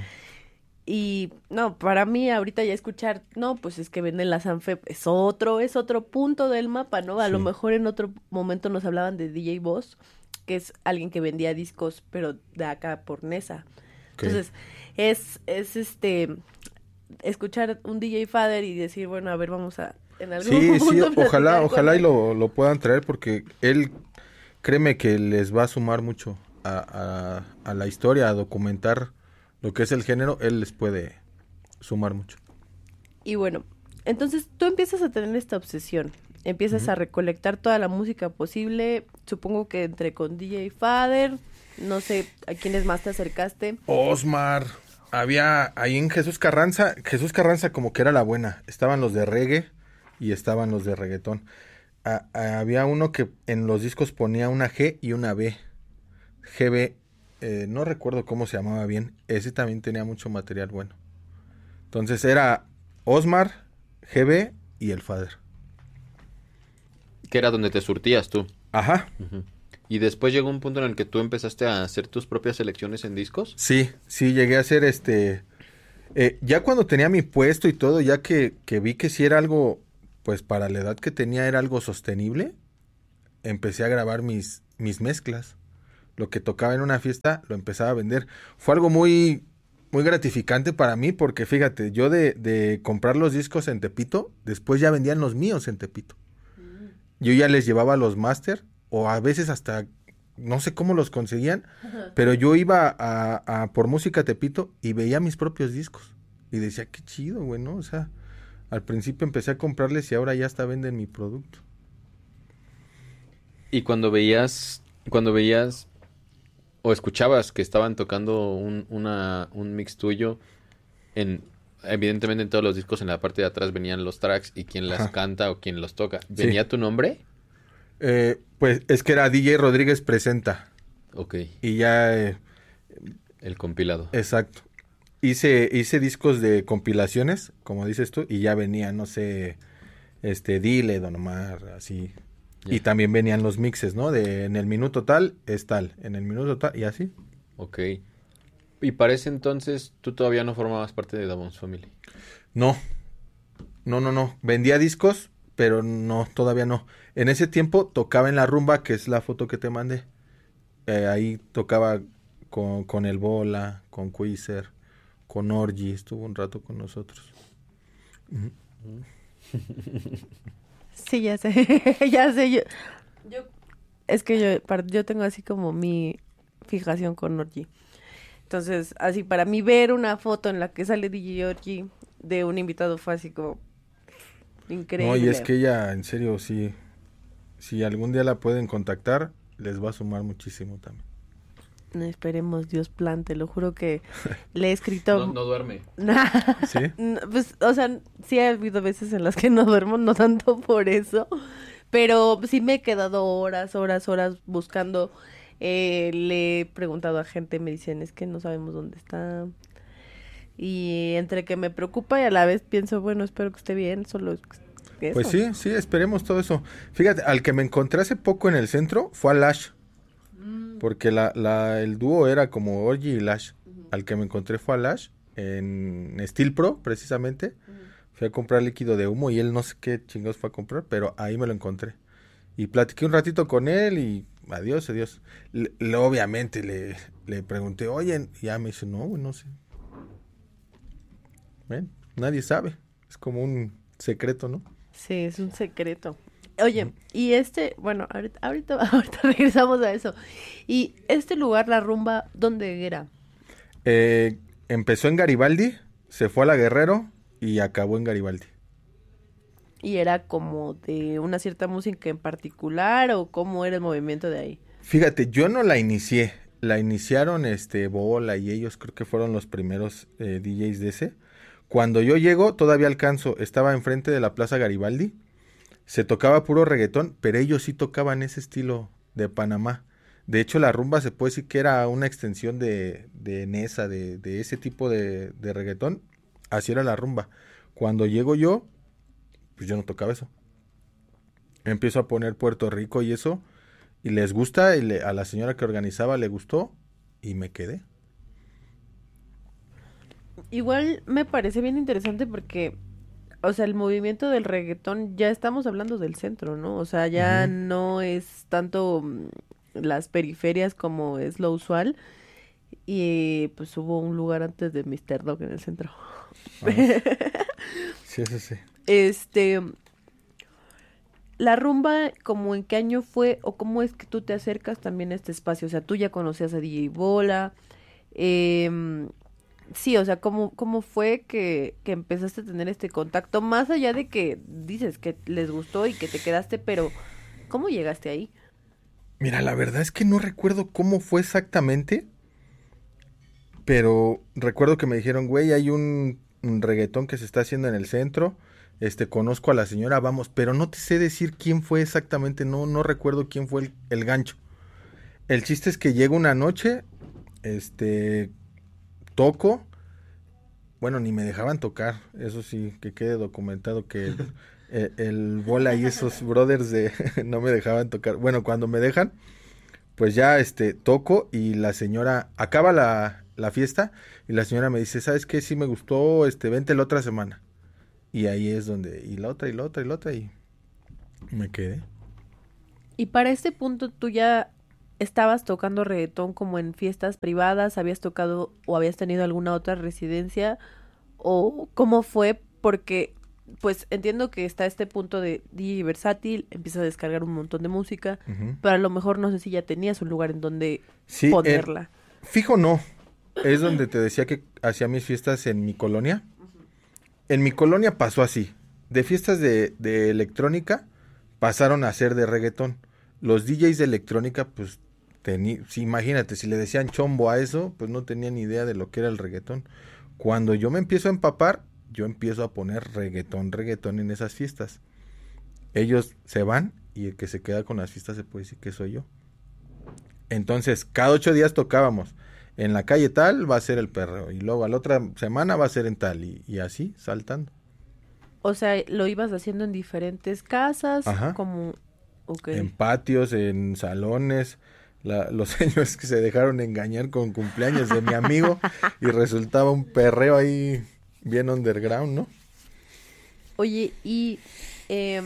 Y no, para mí ahorita ya escuchar, no, pues es que venden la Sanfe, es otro, es otro punto del mapa, ¿no? A Sí. lo mejor en otro momento nos hablaban de D J Boss, que es alguien que vendía discos, pero de acá por Nesa. Ok. Entonces, es, es este, escuchar un D J Father y decir, bueno, a ver, vamos a, en algún Sí, punto sí, platicar ojalá, con ojalá y él. lo, lo puedan traer porque él, créeme que les va a sumar mucho a, a, a la historia, a documentar lo que es el género, él les puede sumar mucho. Y bueno, entonces tú empiezas a tener esta obsesión, empiezas Ujú. a recolectar toda la música posible, supongo que entre con D J Father, no sé a quiénes más te acercaste. Osmar, había ahí en Jesús Carranza, Jesús Carranza como que era la buena, estaban los de reggae y estaban los de reggaetón. A- a- había uno que en los discos ponía una G y una B, G B, eh, no recuerdo cómo se llamaba bien, ese también tenía mucho material bueno. Entonces era Osmar, G B y el Father. Que era donde te surtías tú. Ajá, Ujú. Y después llegó un punto en el que tú empezaste a hacer tus propias selecciones en discos. sí, sí, llegué a hacer este, Eh, ya cuando tenía mi puesto y todo, ya que, que vi que si era algo, pues para la edad que tenía era algo sostenible, empecé a grabar mis, mis mezclas. Lo que tocaba en una fiesta lo empezaba a vender. Fue algo muy, muy gratificante para mí porque fíjate, yo de, de comprar los discos en Tepito, después ya vendían los míos en Tepito. Mm. Yo ya les llevaba los máster o a veces hasta, no sé cómo los conseguían, ajá, pero yo iba a, a por música Tepito y veía mis propios discos. Y decía, qué chido, güey, ¿no? O sea, al principio empecé a comprarles y ahora ya hasta venden mi producto. Y cuando veías, cuando veías o escuchabas que estaban tocando un, una, un mix tuyo, en evidentemente en todos los discos en la parte de atrás venían los tracks y quién las, ajá, canta o quién los toca. ¿Venía, sí, tu nombre? Eh, pues es que era D J Rodríguez Presenta. Ok. Y ya... Eh, el compilado. Exacto. Hice, hice discos de compilaciones, como dices tú, y ya venía, no sé, este, Dile, Don Omar, así... Yeah. Y también venían los mixes, ¿no? De en el minuto tal es tal, en el minuto tal, y así. Ok. Y para ese entonces, ¿tú todavía no formabas parte de The Bones Family? No. No, no, no. Vendía discos, pero no, todavía no. En ese tiempo tocaba en La Rumba, que es la foto que te mandé. Eh, ahí tocaba con, con El Bola, con Quizer, con Orgy, estuvo un rato con nosotros. Uh-huh. Sí, ya sé, ya sé, yo, yo, es que yo, yo tengo así como mi fijación con Orgy. Entonces, así para mí ver una foto en la que sale D J Orgy de un invitado fue así como increíble. No, y es que ella, en serio, sí, si algún día la pueden contactar, les va a sumar muchísimo también. No, esperemos, Dios plan, te lo juro que le he escrito... No, no duerme. ¿Sí? Pues, o sea, sí ha habido veces en las que no duermo, no tanto por eso, pero sí me he quedado horas, horas, horas buscando. Eh, le he preguntado a gente, me dicen, es que no sabemos dónde está. Y entre que me preocupa y a la vez pienso, bueno, espero que esté bien, solo eso. Pues sí, sí, esperemos todo eso. Fíjate, al que me encontré hace poco en el centro fue a Lash. Porque la, la, el dúo era como Orgy y Lash. Uh-huh. Al que me encontré fue a Lash en Steel Pro, precisamente. Uh-huh. Fui a comprar líquido de humo y él no sé qué chingados fue a comprar, pero ahí me lo encontré. Y platiqué un ratito con él y adiós, adiós. Le, le, obviamente le, le pregunté, oye, y ya me dice, no, güey, no sé. Ven, nadie sabe. Es como un secreto, ¿no? Sí, es un secreto. Oye, y este, bueno, ahorita, ahorita, ahorita regresamos a eso. Y este lugar, La Rumba, ¿dónde era? Eh, empezó en Garibaldi, se fue a La Guerrero y acabó en Garibaldi. ¿Y era como de una cierta música en particular o cómo era el movimiento de ahí? Fíjate, yo no la inicié, la iniciaron este Bola y ellos creo que fueron los primeros eh, D Js de ese. Cuando yo llego, todavía alcanzo, estaba enfrente de la Plaza Garibaldi. Se tocaba puro reggaetón, pero ellos sí tocaban ese estilo de Panamá. De hecho, La Rumba se puede decir que era una extensión de, de Nesa, de, de ese tipo de, de reggaetón. Así era La Rumba. Cuando llego yo, pues yo no tocaba eso. Empiezo a poner Puerto Rico y eso, y les gusta, y le, a la señora que organizaba le gustó, y me quedé. Igual me parece bien interesante porque... O sea, el movimiento del reggaetón, ya estamos hablando del centro, ¿no? O sea, ya uh-huh. no es tanto las periferias como es lo usual. Y pues hubo un lugar antes de míster Dog en el centro. Ah, sí, eso sí. Este, La Rumba, ¿como en qué año fue o cómo es que tú te acercas también a este espacio? O sea, tú ya conocías a D J Bola, eh... Sí, o sea, ¿cómo, cómo fue que, que empezaste a tener este contacto? Más allá de que dices que les gustó y que te quedaste, pero ¿cómo llegaste ahí? Mira, la verdad es que no recuerdo cómo fue exactamente, pero recuerdo que me dijeron, güey, hay un, un reggaetón que se está haciendo en el centro, este, conozco a la señora, vamos, pero no te sé decir quién fue exactamente, no, no recuerdo quién fue el, el gancho. El chiste es que llega una noche, este... toco, bueno, ni me dejaban tocar, eso sí, que quede documentado que el, el, el Bola y esos brothers de no me dejaban tocar. Bueno, cuando me dejan, pues ya este toco y la señora acaba la, la fiesta y la señora me dice, ¿sabes qué? Sí me gustó, este, vente la otra semana. Y ahí es donde, y la otra, y la otra, y la otra, y me quedé. Y para este punto tú ya estabas tocando reggaetón como en fiestas privadas, habías tocado o habías tenido alguna otra residencia, o cómo fue, porque pues entiendo que está este punto de D J versátil, empieza a descargar un montón de música, Uh-huh. pero a lo mejor no sé si ya tenías un lugar en donde Sí, ponerla. eh, fijo no, es donde te decía que hacía mis fiestas en mi colonia. En mi colonia pasó así, de fiestas de, de electrónica pasaron a ser de reggaetón. Los D Js de electrónica, pues, tení, sí, imagínate, si le decían chombo a eso, pues no tenían ni idea de lo que era el reggaetón. Cuando yo me empiezo a empapar, yo empiezo a poner reggaetón, reggaetón en esas fiestas. Ellos se van y el que se queda con las fiestas se puede decir que soy yo. Entonces, cada ocho días tocábamos. En la calle tal va a ser el perreo. Y luego a la otra semana va a ser en tal. Y, y así, saltando. O sea, lo ibas haciendo en diferentes casas, Ajá. como... Okay. En patios, en salones. La, los señores que se dejaron engañar con cumpleaños de mi amigo. Y resultaba un perreo ahí bien underground, ¿no? Oye, y... Eh,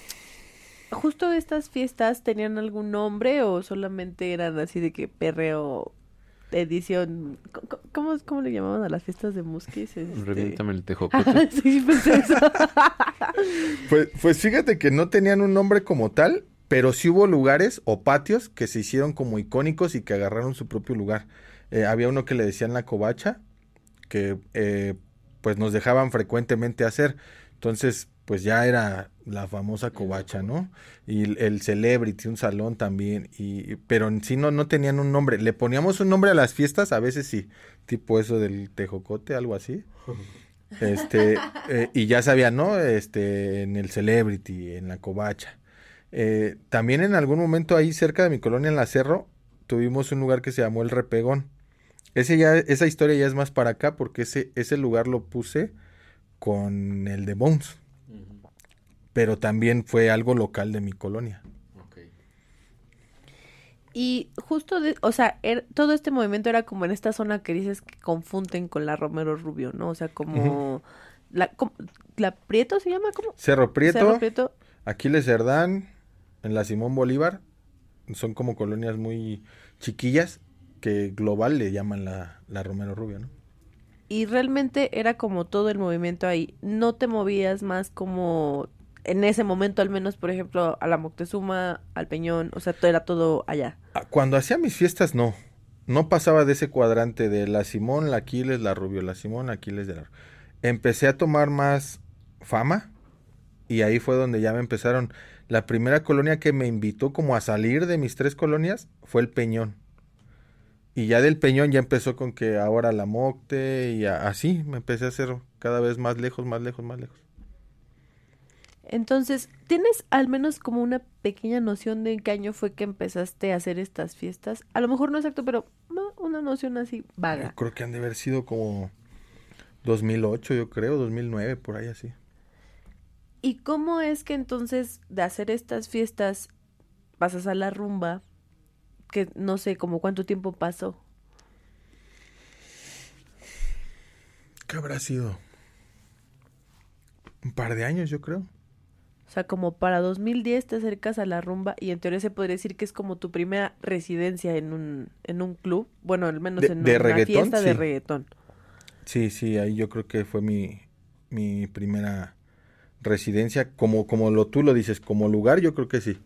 ¿justo estas fiestas tenían algún nombre o solamente eran así de que perreo... edición, ¿cómo, cómo le llamaban a las fiestas de Musquis? Este... Reviéntame el tejocote. Sí, pensé eso. Pues, pues fíjate que no tenían un nombre como tal, pero sí hubo lugares o patios que se hicieron como icónicos y que agarraron su propio lugar. Eh, había uno que le decían la covacha, que eh, pues nos dejaban frecuentemente hacer. Entonces, pues ya era la famosa covacha, ¿no? Y el, el Celebrity, un salón también, y pero en sí no, no tenían un nombre. Le poníamos un nombre a las fiestas, a veces sí, tipo eso del tejocote, algo así. Este, eh, y ya sabía, ¿no? Este, en el Celebrity, en la covacha. Eh, también en algún momento ahí cerca de mi colonia en la Cerro, tuvimos un lugar que se llamó El Repegón. Ese ya, esa historia ya es más para acá, porque ese, ese lugar lo puse con el de Bones. Pero también fue algo local de mi colonia. Okay. Y justo, de, o sea, er, todo este movimiento era como en esta zona que dices que confunden con la Romero Rubio, ¿no? O sea, como... Uh-huh. La, como, ¿La Prieto se llama? ¿Cómo? Cerro Prieto, Cerro Prieto. Aquiles Cerdán, en la Simón Bolívar. Son como colonias muy chiquillas que global le llaman la, la Romero Rubio, ¿no? Y realmente era como todo el movimiento ahí. No te movías más como... En ese momento, al menos, por ejemplo, a la Moctezuma, al Peñón, o sea, todo era todo allá. Cuando hacía mis fiestas, no. No pasaba de ese cuadrante de la Simón, la Aquiles, la Rubio, la Simón, la Aquiles, de la... Empecé a tomar más fama y ahí fue donde ya me empezaron. La primera colonia que me invitó como a salir de mis tres colonias fue el Peñón. Y ya del Peñón ya empezó con que ahora la Mocte y a, así me empecé a hacer cada vez más lejos, más lejos, más lejos. Entonces, ¿tienes al menos como una pequeña noción de en qué año fue que empezaste a hacer estas fiestas? A lo mejor no exacto, pero no, una noción así vaga. Yo creo que han de haber sido como dos mil ocho, yo creo, dos mil nueve, por ahí así. ¿Y cómo es que entonces de hacer estas fiestas pasas a la rumba? Que no sé, como cuánto tiempo pasó. ¿Qué habrá sido? Un par de años, yo creo. O sea, como para dos mil diez te acercas a la rumba y en teoría se podría decir que es como tu primera residencia en un, en un club. Bueno, al menos de, en de una reggaetón, fiesta sí. de reggaetón. Sí, sí, ahí yo creo que fue mi, mi primera residencia. Como, como lo, tú lo dices, como lugar, yo creo que sí.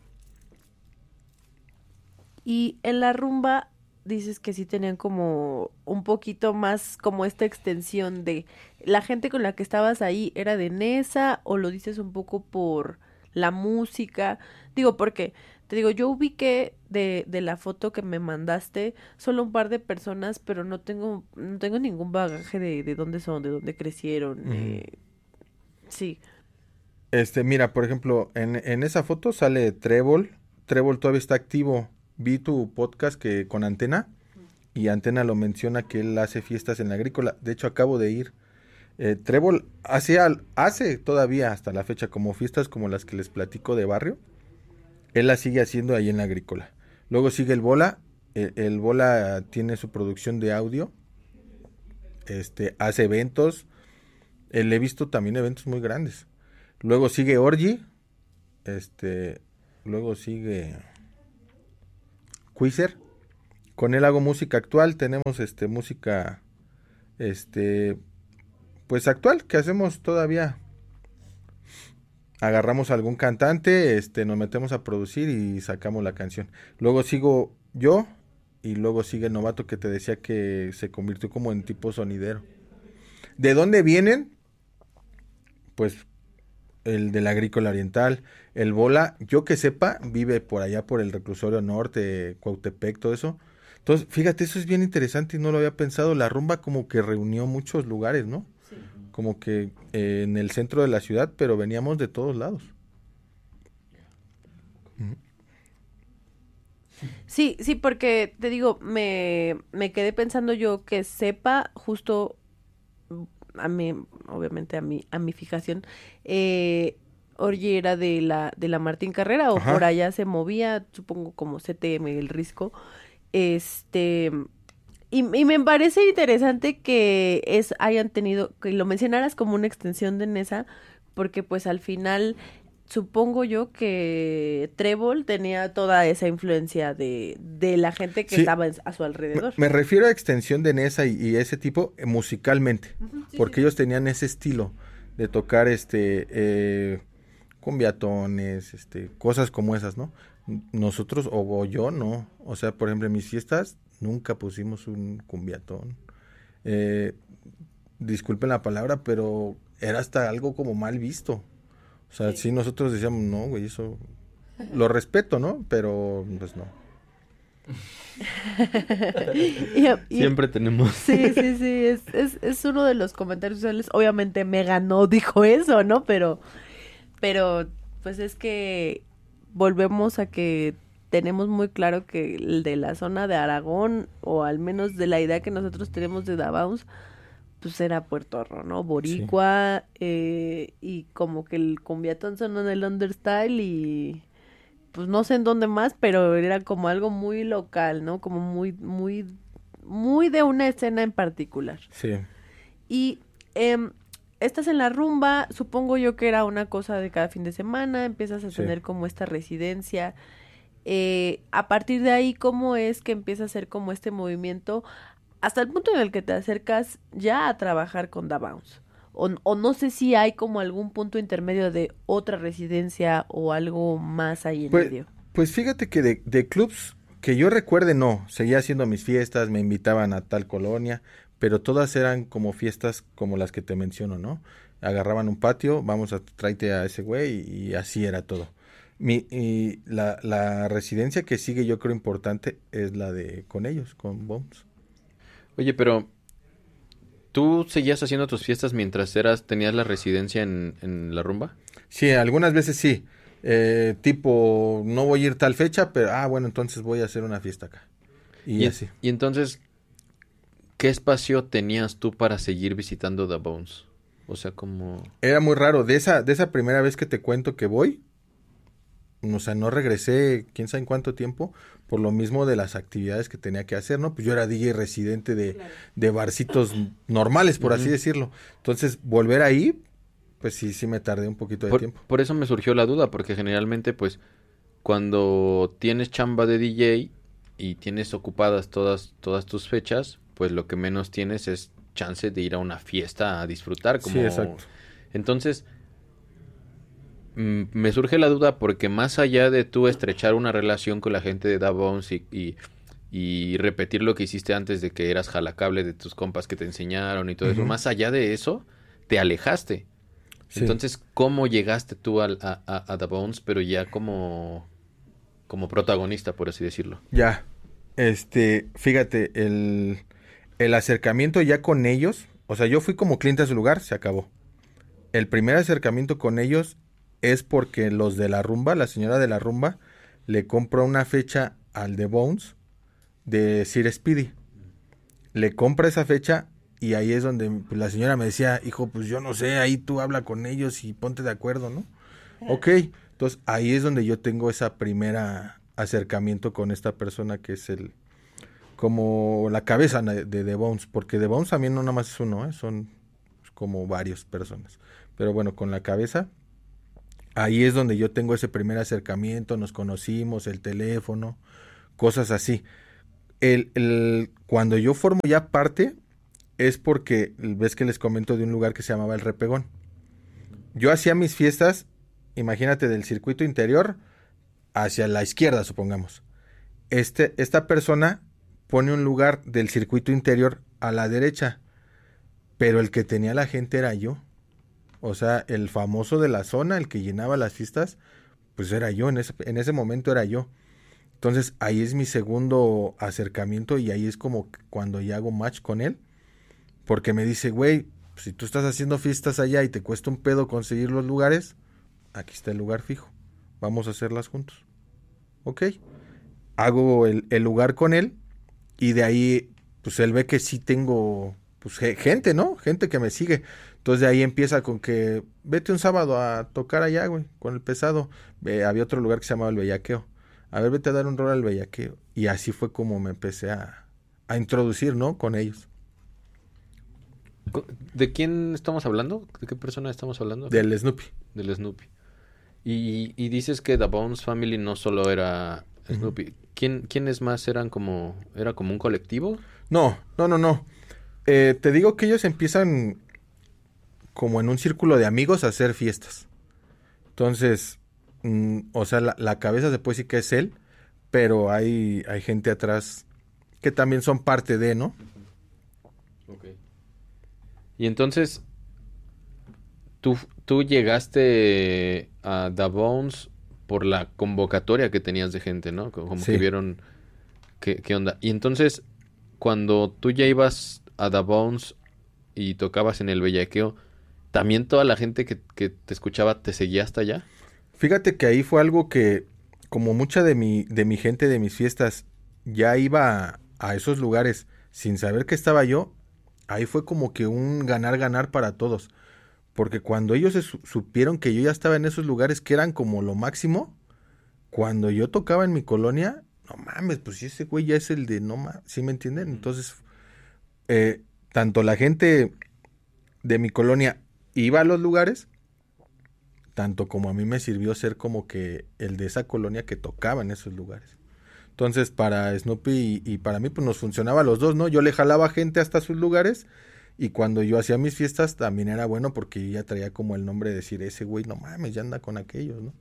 Y en la rumba dices que sí tenían como un poquito más como esta extensión de la gente con la que estabas ahí era de Nesa o lo dices un poco por la música. Digo, porque te digo, yo ubiqué de, de la foto que me mandaste solo un par de personas, pero no tengo no tengo ningún bagaje de, de dónde son, de dónde crecieron. Uh-huh. eh, sí. Este, mira, por ejemplo, en, en esa foto sale Trébol. Trébol todavía está activo. Vi tu podcast que con Antena y Antena lo menciona que él hace fiestas en la agrícola. De hecho, acabo de ir. Eh, Trébol hace, al, hace todavía hasta la fecha como fiestas como las que les platico de barrio. Él las sigue haciendo ahí en la agrícola. Luego sigue el Bola. El, el Bola tiene su producción de audio. Este, hace eventos. Eh, le he visto también eventos muy grandes. Luego sigue Orgy. Este, luego sigue Queezer. Con él hago música actual. Tenemos este música este pues actual que hacemos todavía. Agarramos a algún cantante, este, nos metemos a producir y sacamos la canción. Luego sigo yo y luego sigue el novato que te decía que se convirtió como en tipo sonidero. ¿De dónde vienen? Pues el del Agrícola Oriental, el Bola, yo que sepa, vive por allá por el Reclusorio Norte, Cuautepec, todo eso. Entonces, fíjate, eso es bien interesante y no lo había pensado. La rumba como que reunió muchos lugares, ¿no? Sí. Como que eh, en el centro de la ciudad, pero veníamos de todos lados. Sí, sí, porque te digo, me, me quedé pensando yo que sepa justo a mí, obviamente a mi, a mi fijación, eh, Orgy era de la, de la Martín Carrera, o Ajá. por allá se movía, supongo como C T M, el Risco. Este, y, y me parece interesante que es, hayan tenido, que lo mencionaras como una extensión de Nesa, porque pues al final supongo yo que Trébol tenía toda esa influencia de, de la gente que sí. estaba a su alrededor. Me, me refiero a extensión de Nesa y, y ese tipo eh, musicalmente, uh-huh, sí, porque sí. ellos tenían ese estilo de tocar este eh, cumbiatones, este, cosas como esas, ¿no? Nosotros, o, o yo, no. O sea, por ejemplo, en mis fiestas nunca pusimos un cumbiatón. Eh, disculpen la palabra, pero era hasta algo como mal visto. O sea, sí, sí nosotros decíamos, no, güey, eso lo respeto, ¿no? Pero, pues no. y, y, Siempre tenemos. Sí, sí, sí, es, es, es uno de los comentarios sociales. Obviamente Megan no dijo eso, ¿no? Pero, pero, pues es que volvemos a que tenemos muy claro que el de la zona de Aragón, o al menos de la idea que nosotros tenemos de Da Bounce, pues era puertorro, ¿no? Boricua, sí. eh, y como que el cumbiatón sonó en el understyle y pues no sé en dónde más, pero era como algo muy local, ¿no? Como muy, muy, muy de una escena en particular. Sí. Y eh, estás en la rumba, supongo yo que era una cosa de cada fin de semana, empiezas a sí. tener como esta residencia. Eh, a partir de ahí, ¿cómo es que empieza a ser como este movimiento hasta el punto en el que te acercas ya a trabajar con Da Bounce? O, o no sé si hay como algún punto intermedio de otra residencia o algo más ahí en pues, medio. Pues fíjate que de, de clubs que yo recuerde, no. Seguía haciendo mis fiestas, me invitaban a tal colonia, pero todas eran como fiestas como las que te menciono, ¿no? Agarraban un patio, vamos a tráete a ese güey, y, y así era todo. Mi, y la, la residencia que sigue yo creo importante es la de con ellos, con Bounce. Oye, pero ¿tú seguías haciendo tus fiestas mientras eras tenías la residencia en, en la rumba? Sí, algunas veces sí. Eh, tipo, no voy a ir tal fecha, pero, ah, bueno, entonces voy a hacer una fiesta acá. Y, y así. Y entonces, ¿qué espacio tenías tú para seguir visitando Da Bounce? O sea, como... Era muy raro. De esa, de esa primera vez que te cuento que voy, o sea, no regresé quién sabe en cuánto tiempo, por lo mismo de las actividades que tenía que hacer, ¿no? Pues yo era D J residente de, claro. de barcitos normales, por uh-huh. así decirlo. Entonces, volver ahí, pues sí, sí me tardé un poquito de por, tiempo. Por eso me surgió la duda, porque generalmente, pues, cuando tienes chamba de D J y tienes ocupadas todas, todas tus fechas, pues lo que menos tienes es chance de ir a una fiesta a disfrutar. Como... Sí, exacto. Entonces... me surge la duda porque más allá de tú estrechar una relación con la gente de Da Bounce y, y, y repetir lo que hiciste antes de que eras jalacable de tus compas que te enseñaron y todo uh-huh. eso, más allá de eso, te alejaste. Sí. Entonces, ¿cómo llegaste tú a, a, a Da Bounce, pero ya como, como protagonista, por así decirlo? Ya, este, fíjate, el, el acercamiento ya con ellos, o sea, yo fui como cliente a su lugar, se acabó. El primer acercamiento con ellos es porque los de la rumba, la señora de la rumba, le compró una fecha al de Bounce de Sir Speedy. Le compra esa fecha y ahí es donde pues, la señora me decía, hijo, pues yo no sé, ahí tú habla con ellos y ponte de acuerdo, ¿no? Ok, entonces ahí es donde yo tengo esa primera acercamiento con esta persona que es el, como la cabeza de The Bones, porque The Bones también no nada más es uno, ¿eh? Son como varias personas. Pero bueno, con la cabeza, ahí es donde yo tengo ese primer acercamiento, nos conocimos, el teléfono, cosas así. El, el, cuando yo formo ya parte, es porque, ves que les comento de un lugar que se llamaba El Repegón. Yo hacía mis fiestas, imagínate, del circuito interior hacia la izquierda, supongamos. Este, esta persona pone un lugar del circuito interior a la derecha, pero el que tenía la gente era yo. O sea, el famoso de la zona, el que llenaba las fiestas, pues era yo, en ese, en ese momento era yo. Entonces ahí es mi segundo acercamiento y ahí es como cuando ya hago match con él, porque me dice, güey, si tú estás haciendo fiestas allá y te cuesta un pedo conseguir los lugares, aquí está el lugar fijo, vamos a hacerlas juntos. Ok, hago el, el lugar con él y de ahí, pues él ve que sí tengo, pues gente, ¿no? Gente que me sigue. Entonces de ahí empieza con que, vete un sábado a tocar allá, güey, con el pesado. Eh, había otro lugar que se llamaba El Bellaqueo. A ver, vete a dar un rol al bellaqueo. Y así fue como me empecé a, a introducir, ¿no? Con ellos. ¿De quién estamos hablando? ¿De qué persona estamos hablando? Del Snoopy. Del Snoopy. Y, y dices que The Bones Family no solo era Snoopy. Uh-huh. ¿Quién, ¿Quiénes más eran como... ¿Era como un colectivo? No, no, no, no. Eh, te digo que ellos empiezan como en un círculo de amigos a hacer fiestas. Entonces... o sea, la, la cabeza se puede decir que es él, pero hay, hay gente atrás que también son parte de, ¿no? Okay. Y entonces, tú, tú llegaste a The Bones por la convocatoria que tenías de gente, ¿no? Como sí. Que vieron qué, qué onda. Y entonces, cuando tú ya ibas a The Bones y tocabas en el bellaqueo, ¿también toda la gente que, que te escuchaba te seguía hasta allá? Fíjate que ahí fue algo que, como mucha de mi, de mi gente, de mis fiestas, ya iba a, a esos lugares sin saber que estaba yo, ahí fue como que un ganar-ganar para todos. Porque cuando ellos su- supieron que yo ya estaba en esos lugares que eran como lo máximo, cuando yo tocaba en mi colonia, no mames, pues si ese güey ya es el de no mames, ¿sí me entienden? Entonces, eh, tanto la gente de mi colonia iba a los lugares, tanto como a mí me sirvió ser como que el de esa colonia que tocaba en esos lugares. Entonces, para Snoopy y, y para mí, pues nos funcionaba los dos, ¿no? Yo le jalaba gente hasta sus lugares y cuando yo hacía mis fiestas también era bueno porque yo ya traía como el nombre de decir, ese güey, no mames, ya anda con aquellos, ¿no?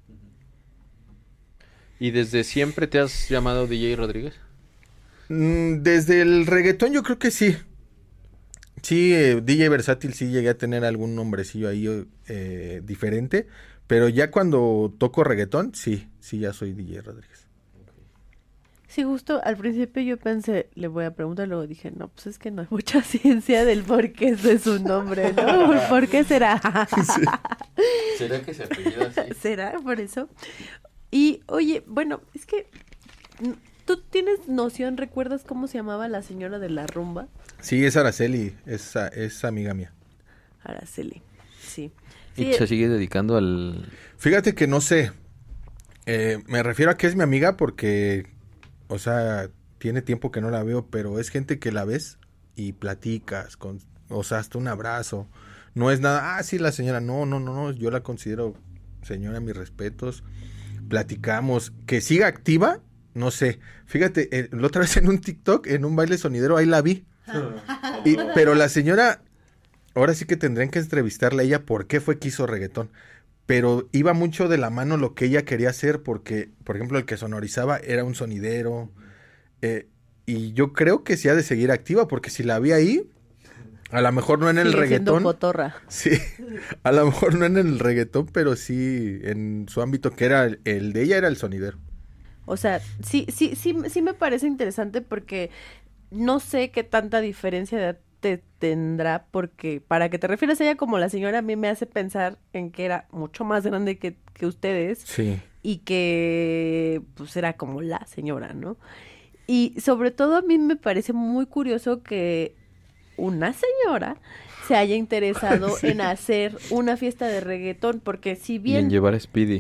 ¿Y desde siempre te has llamado D J Rodríguez? Mm, desde el reggaetón yo creo que sí. Sí, eh, D J Versátil sí llegué a tener algún nombrecillo ahí eh, diferente, pero ya cuando toco reggaetón, sí, sí ya soy D J Rodríguez. Sí, justo al principio yo pensé, le voy a preguntar, luego dije, no, pues es que no hay mucha ciencia del por qué ese es su nombre, ¿no? ¿Por qué será? Sí. ¿Será que se apellida así? ¿Será por eso? Y, oye, bueno, es que, ¿tú tienes noción, recuerdas cómo se llamaba la señora de la rumba? Sí, es Araceli, es, es amiga mía. Araceli, sí. ¿Y sí, se sigue dedicando al...? Fíjate que no sé, eh, me refiero a que es mi amiga porque, o sea, tiene tiempo que no la veo, pero es gente que la ves y platicas, con, o sea, hasta un abrazo. No es nada, ah, sí, la señora, no, no, no, no, yo la considero señora, mis respetos. Platicamos, que siga activa, no sé. Fíjate, eh, la otra vez en un TikTok, en un baile sonidero, ahí la vi. Y, pero la señora, ahora sí que tendrían que entrevistarle a ella por qué fue que hizo reggaetón. Pero iba mucho de la mano lo que ella quería hacer, porque, por ejemplo, el que sonorizaba era un sonidero. Eh, y yo creo que sí ha de seguir activa, porque si la vi ahí, a lo mejor no en el sigue reggaetón. siendo cotorra. Sí, a lo mejor no en el reggaetón, pero sí en su ámbito, que era el, el de ella, era el sonidero. O sea, sí, sí, sí, sí me parece interesante porque no sé qué tanta diferencia de edad te tendrá, porque para que te refieras a ella como la señora, a mí me hace pensar en que era mucho más grande que, que ustedes. Sí. Y que pues era como la señora, ¿no? Y sobre todo a mí me parece muy curioso que una señora se haya interesado Sí. en hacer una fiesta de reggaetón, porque si Y bien... en llevar a Speedy.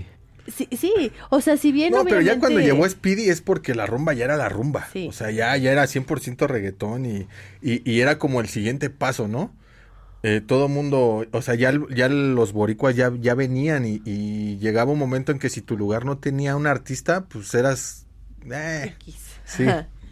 Sí, sí, o sea, si bien No, obviamente... pero ya cuando llegó Speedy es porque la rumba ya era la rumba. Sí. O sea, ya, ya era cien por ciento reggaetón y, y, y era como el siguiente paso, ¿no? Eh, todo mundo, o sea, ya, ya los boricuas ya, ya venían y, y llegaba un momento en que si tu lugar no tenía un artista, pues eras... Eh, X. sí.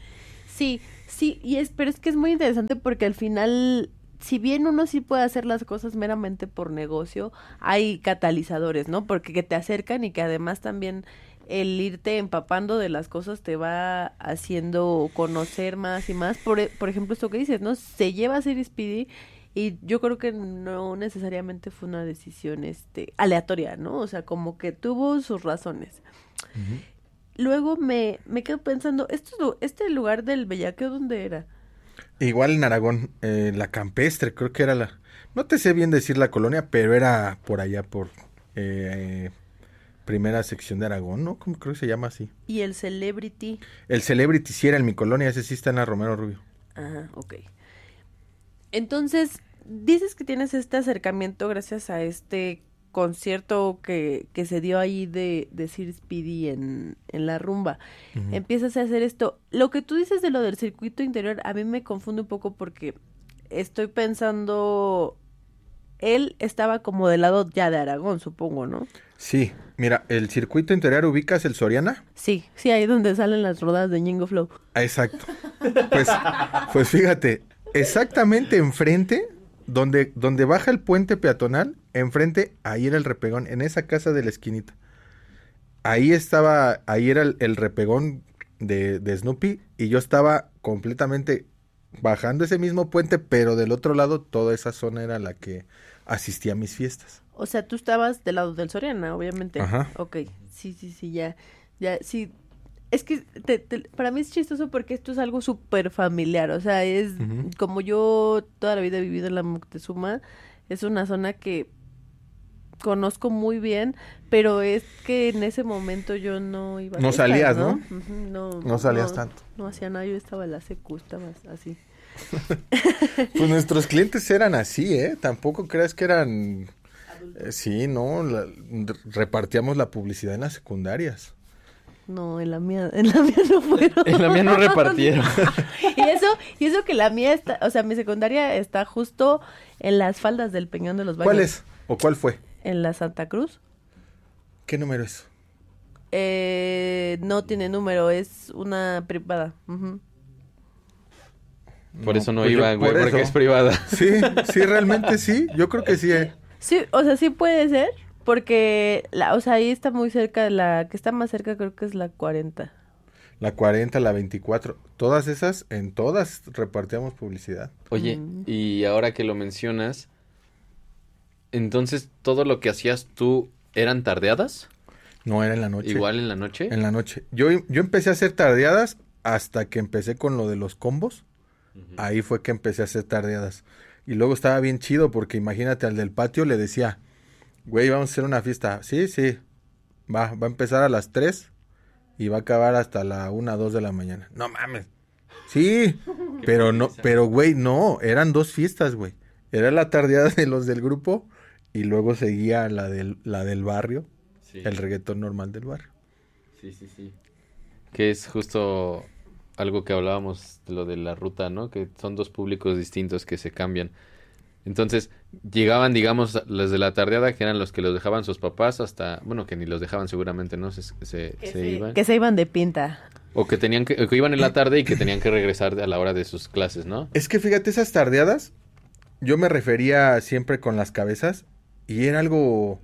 Sí, sí, y es, pero es que es muy interesante porque al final, si bien uno sí puede hacer las cosas meramente por negocio, hay catalizadores, ¿no? Porque que te acercan y que además también el irte empapando de las cosas te va haciendo conocer más y más. Por, por ejemplo, esto que dices, ¿no? Se lleva a ser Speedy y yo creo que no necesariamente fue una decisión este aleatoria, ¿no? O sea, como que tuvo sus razones. Uh-huh. Luego me, me quedo pensando, ¿esto, ¿este lugar del Bellaqueo dónde era? Igual en Aragón, eh, la Campestre, creo que era la... No te sé bien decir la colonia, pero era por allá, por eh, primera sección de Aragón, ¿no? ¿Cómo creo que se llama así? ¿Y el Celebrity? El Celebrity sí era en mi colonia, ese sí está en la Romero Rubio. Ah, ok. Entonces, dices que tienes este acercamiento gracias a este concierto que, que se dio ahí de, de Sir Speedy en, en la rumba. Uh-huh. Empiezas a hacer esto. Lo que tú dices de lo del circuito interior, a mí me confunde un poco porque estoy pensando, él estaba como del lado ya de Aragón, supongo, ¿no? Sí, mira, el circuito interior, ¿ubicas el Soriana? Sí, sí, ahí donde salen las rodadas de Ñengo Flow. Ah, exacto. Pues, pues fíjate, exactamente enfrente, donde, donde baja el puente peatonal, enfrente, ahí era el repegón, en esa casa de la esquinita. Ahí estaba, ahí era el, el repegón de, de Snoopy, y yo estaba completamente bajando ese mismo puente, pero del otro lado, toda esa zona era la que asistía a mis fiestas. O sea, tú estabas del lado del Soriana, obviamente. Ajá. Ok, sí, sí, sí, ya, ya, sí. Es que te, te, para mí es chistoso porque esto es algo súper familiar, o sea, es uh-huh. como yo toda la vida he vivido en la Moctezuma, es una zona que conozco muy bien, pero es que en ese momento yo no iba a No fiestas, salías, ¿no? ¿no? Uh-huh, no, no salías no, tanto. No hacía nada, yo estaba en la secu, estaba así. Pues nuestros clientes eran así, ¿eh? Tampoco creas que eran... Eh, sí, no, la, repartíamos la publicidad en las secundarias. No, en la mía, en la mía no fueron. En la mía no repartieron. y eso, y eso que la mía está, o sea, mi secundaria está justo en las faldas del Peñón de los Baños. ¿Cuál es? ¿O cuál fue? En la Santa Cruz. ¿Qué número es? Eh, no tiene número, es una privada. Uh-huh. Por no, eso no pues iba, güey, por porque es privada. Sí, sí, realmente sí, yo creo que sí. Eh. Sí, o sea, sí puede ser. Porque, la, o sea, ahí está muy cerca, la que está más cerca creo que es la cuarenta. La cuarenta, la veinticuatro, todas esas, en todas repartíamos publicidad. Oye, mm. y ahora que lo mencionas, entonces, ¿todo lo que hacías tú eran tardeadas? No, era en la noche. ¿Igual en la noche? En la noche. Yo, yo empecé a hacer tardeadas hasta que empecé con lo de los combos. Uh-huh. Ahí fue que empecé a hacer tardeadas. Y luego estaba bien chido porque imagínate, al del patio le decía... Güey, vamos a hacer una fiesta. Sí, sí. Va, va a empezar a las tres y va a acabar hasta la una, dos de la mañana. No mames. Sí, pero no, pero güey, no, eran dos fiestas, güey. Era la tardeada de los del grupo y luego seguía la del, la del barrio, sí. El reggaetón normal del barrio. Sí, sí, sí. Que es justo algo que hablábamos de lo de la ruta, ¿no? Que son dos públicos distintos que se cambian. Entonces, llegaban, digamos, los de la tardeada, que eran los que los dejaban sus papás hasta... Bueno, que ni los dejaban seguramente, ¿no? Se, se, que, se sí, iban. Que se iban de pinta. O que tenían que, que iban en la tarde y que tenían que regresar a la hora de sus clases, ¿no? Es que fíjate, esas tardeadas, yo me refería siempre con las cabezas, y era algo...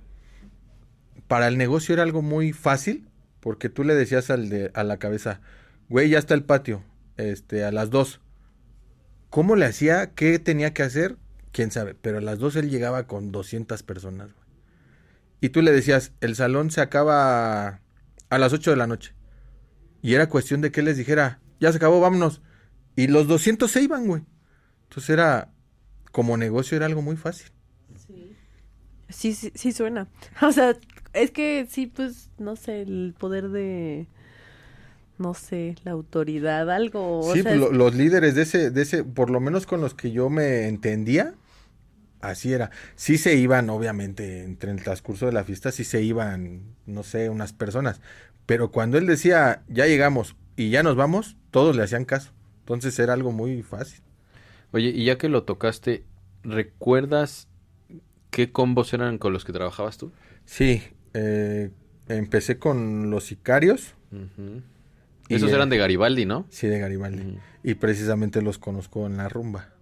Para el negocio era algo muy fácil, porque tú le decías al de, a la cabeza, güey, ya está el patio, este, a las dos. ¿Cómo le hacía? ¿Qué tenía que hacer? Quién sabe, pero a las dos él llegaba con doscientas personas, güey. Y tú le decías, el salón se acaba a las ocho de la noche. Y era cuestión de que él les dijera, ya se acabó, vámonos. Y los doscientos se iban, güey. Entonces era, como negocio era algo muy fácil. Sí. Sí, sí, sí suena. O sea, es que sí, pues, no sé, el poder de... no sé, la autoridad, algo. Sí, o sea, lo, es... los líderes de ese, de ese, por lo menos con los que yo me entendía, así era. Sí se iban, obviamente, entre el transcurso de la fiesta, sí se iban, no sé, unas personas. Pero cuando él decía, ya llegamos y ya nos vamos, todos le hacían caso. Entonces era algo muy fácil. Oye, y ya que lo tocaste, ¿recuerdas qué combos eran con los que trabajabas tú? Sí, eh, empecé con Los Sicarios. Ujú. Y, Esos eh, eran de Garibaldi, ¿no? Sí, de Garibaldi. Ujú. Y precisamente los conozco en la rumba.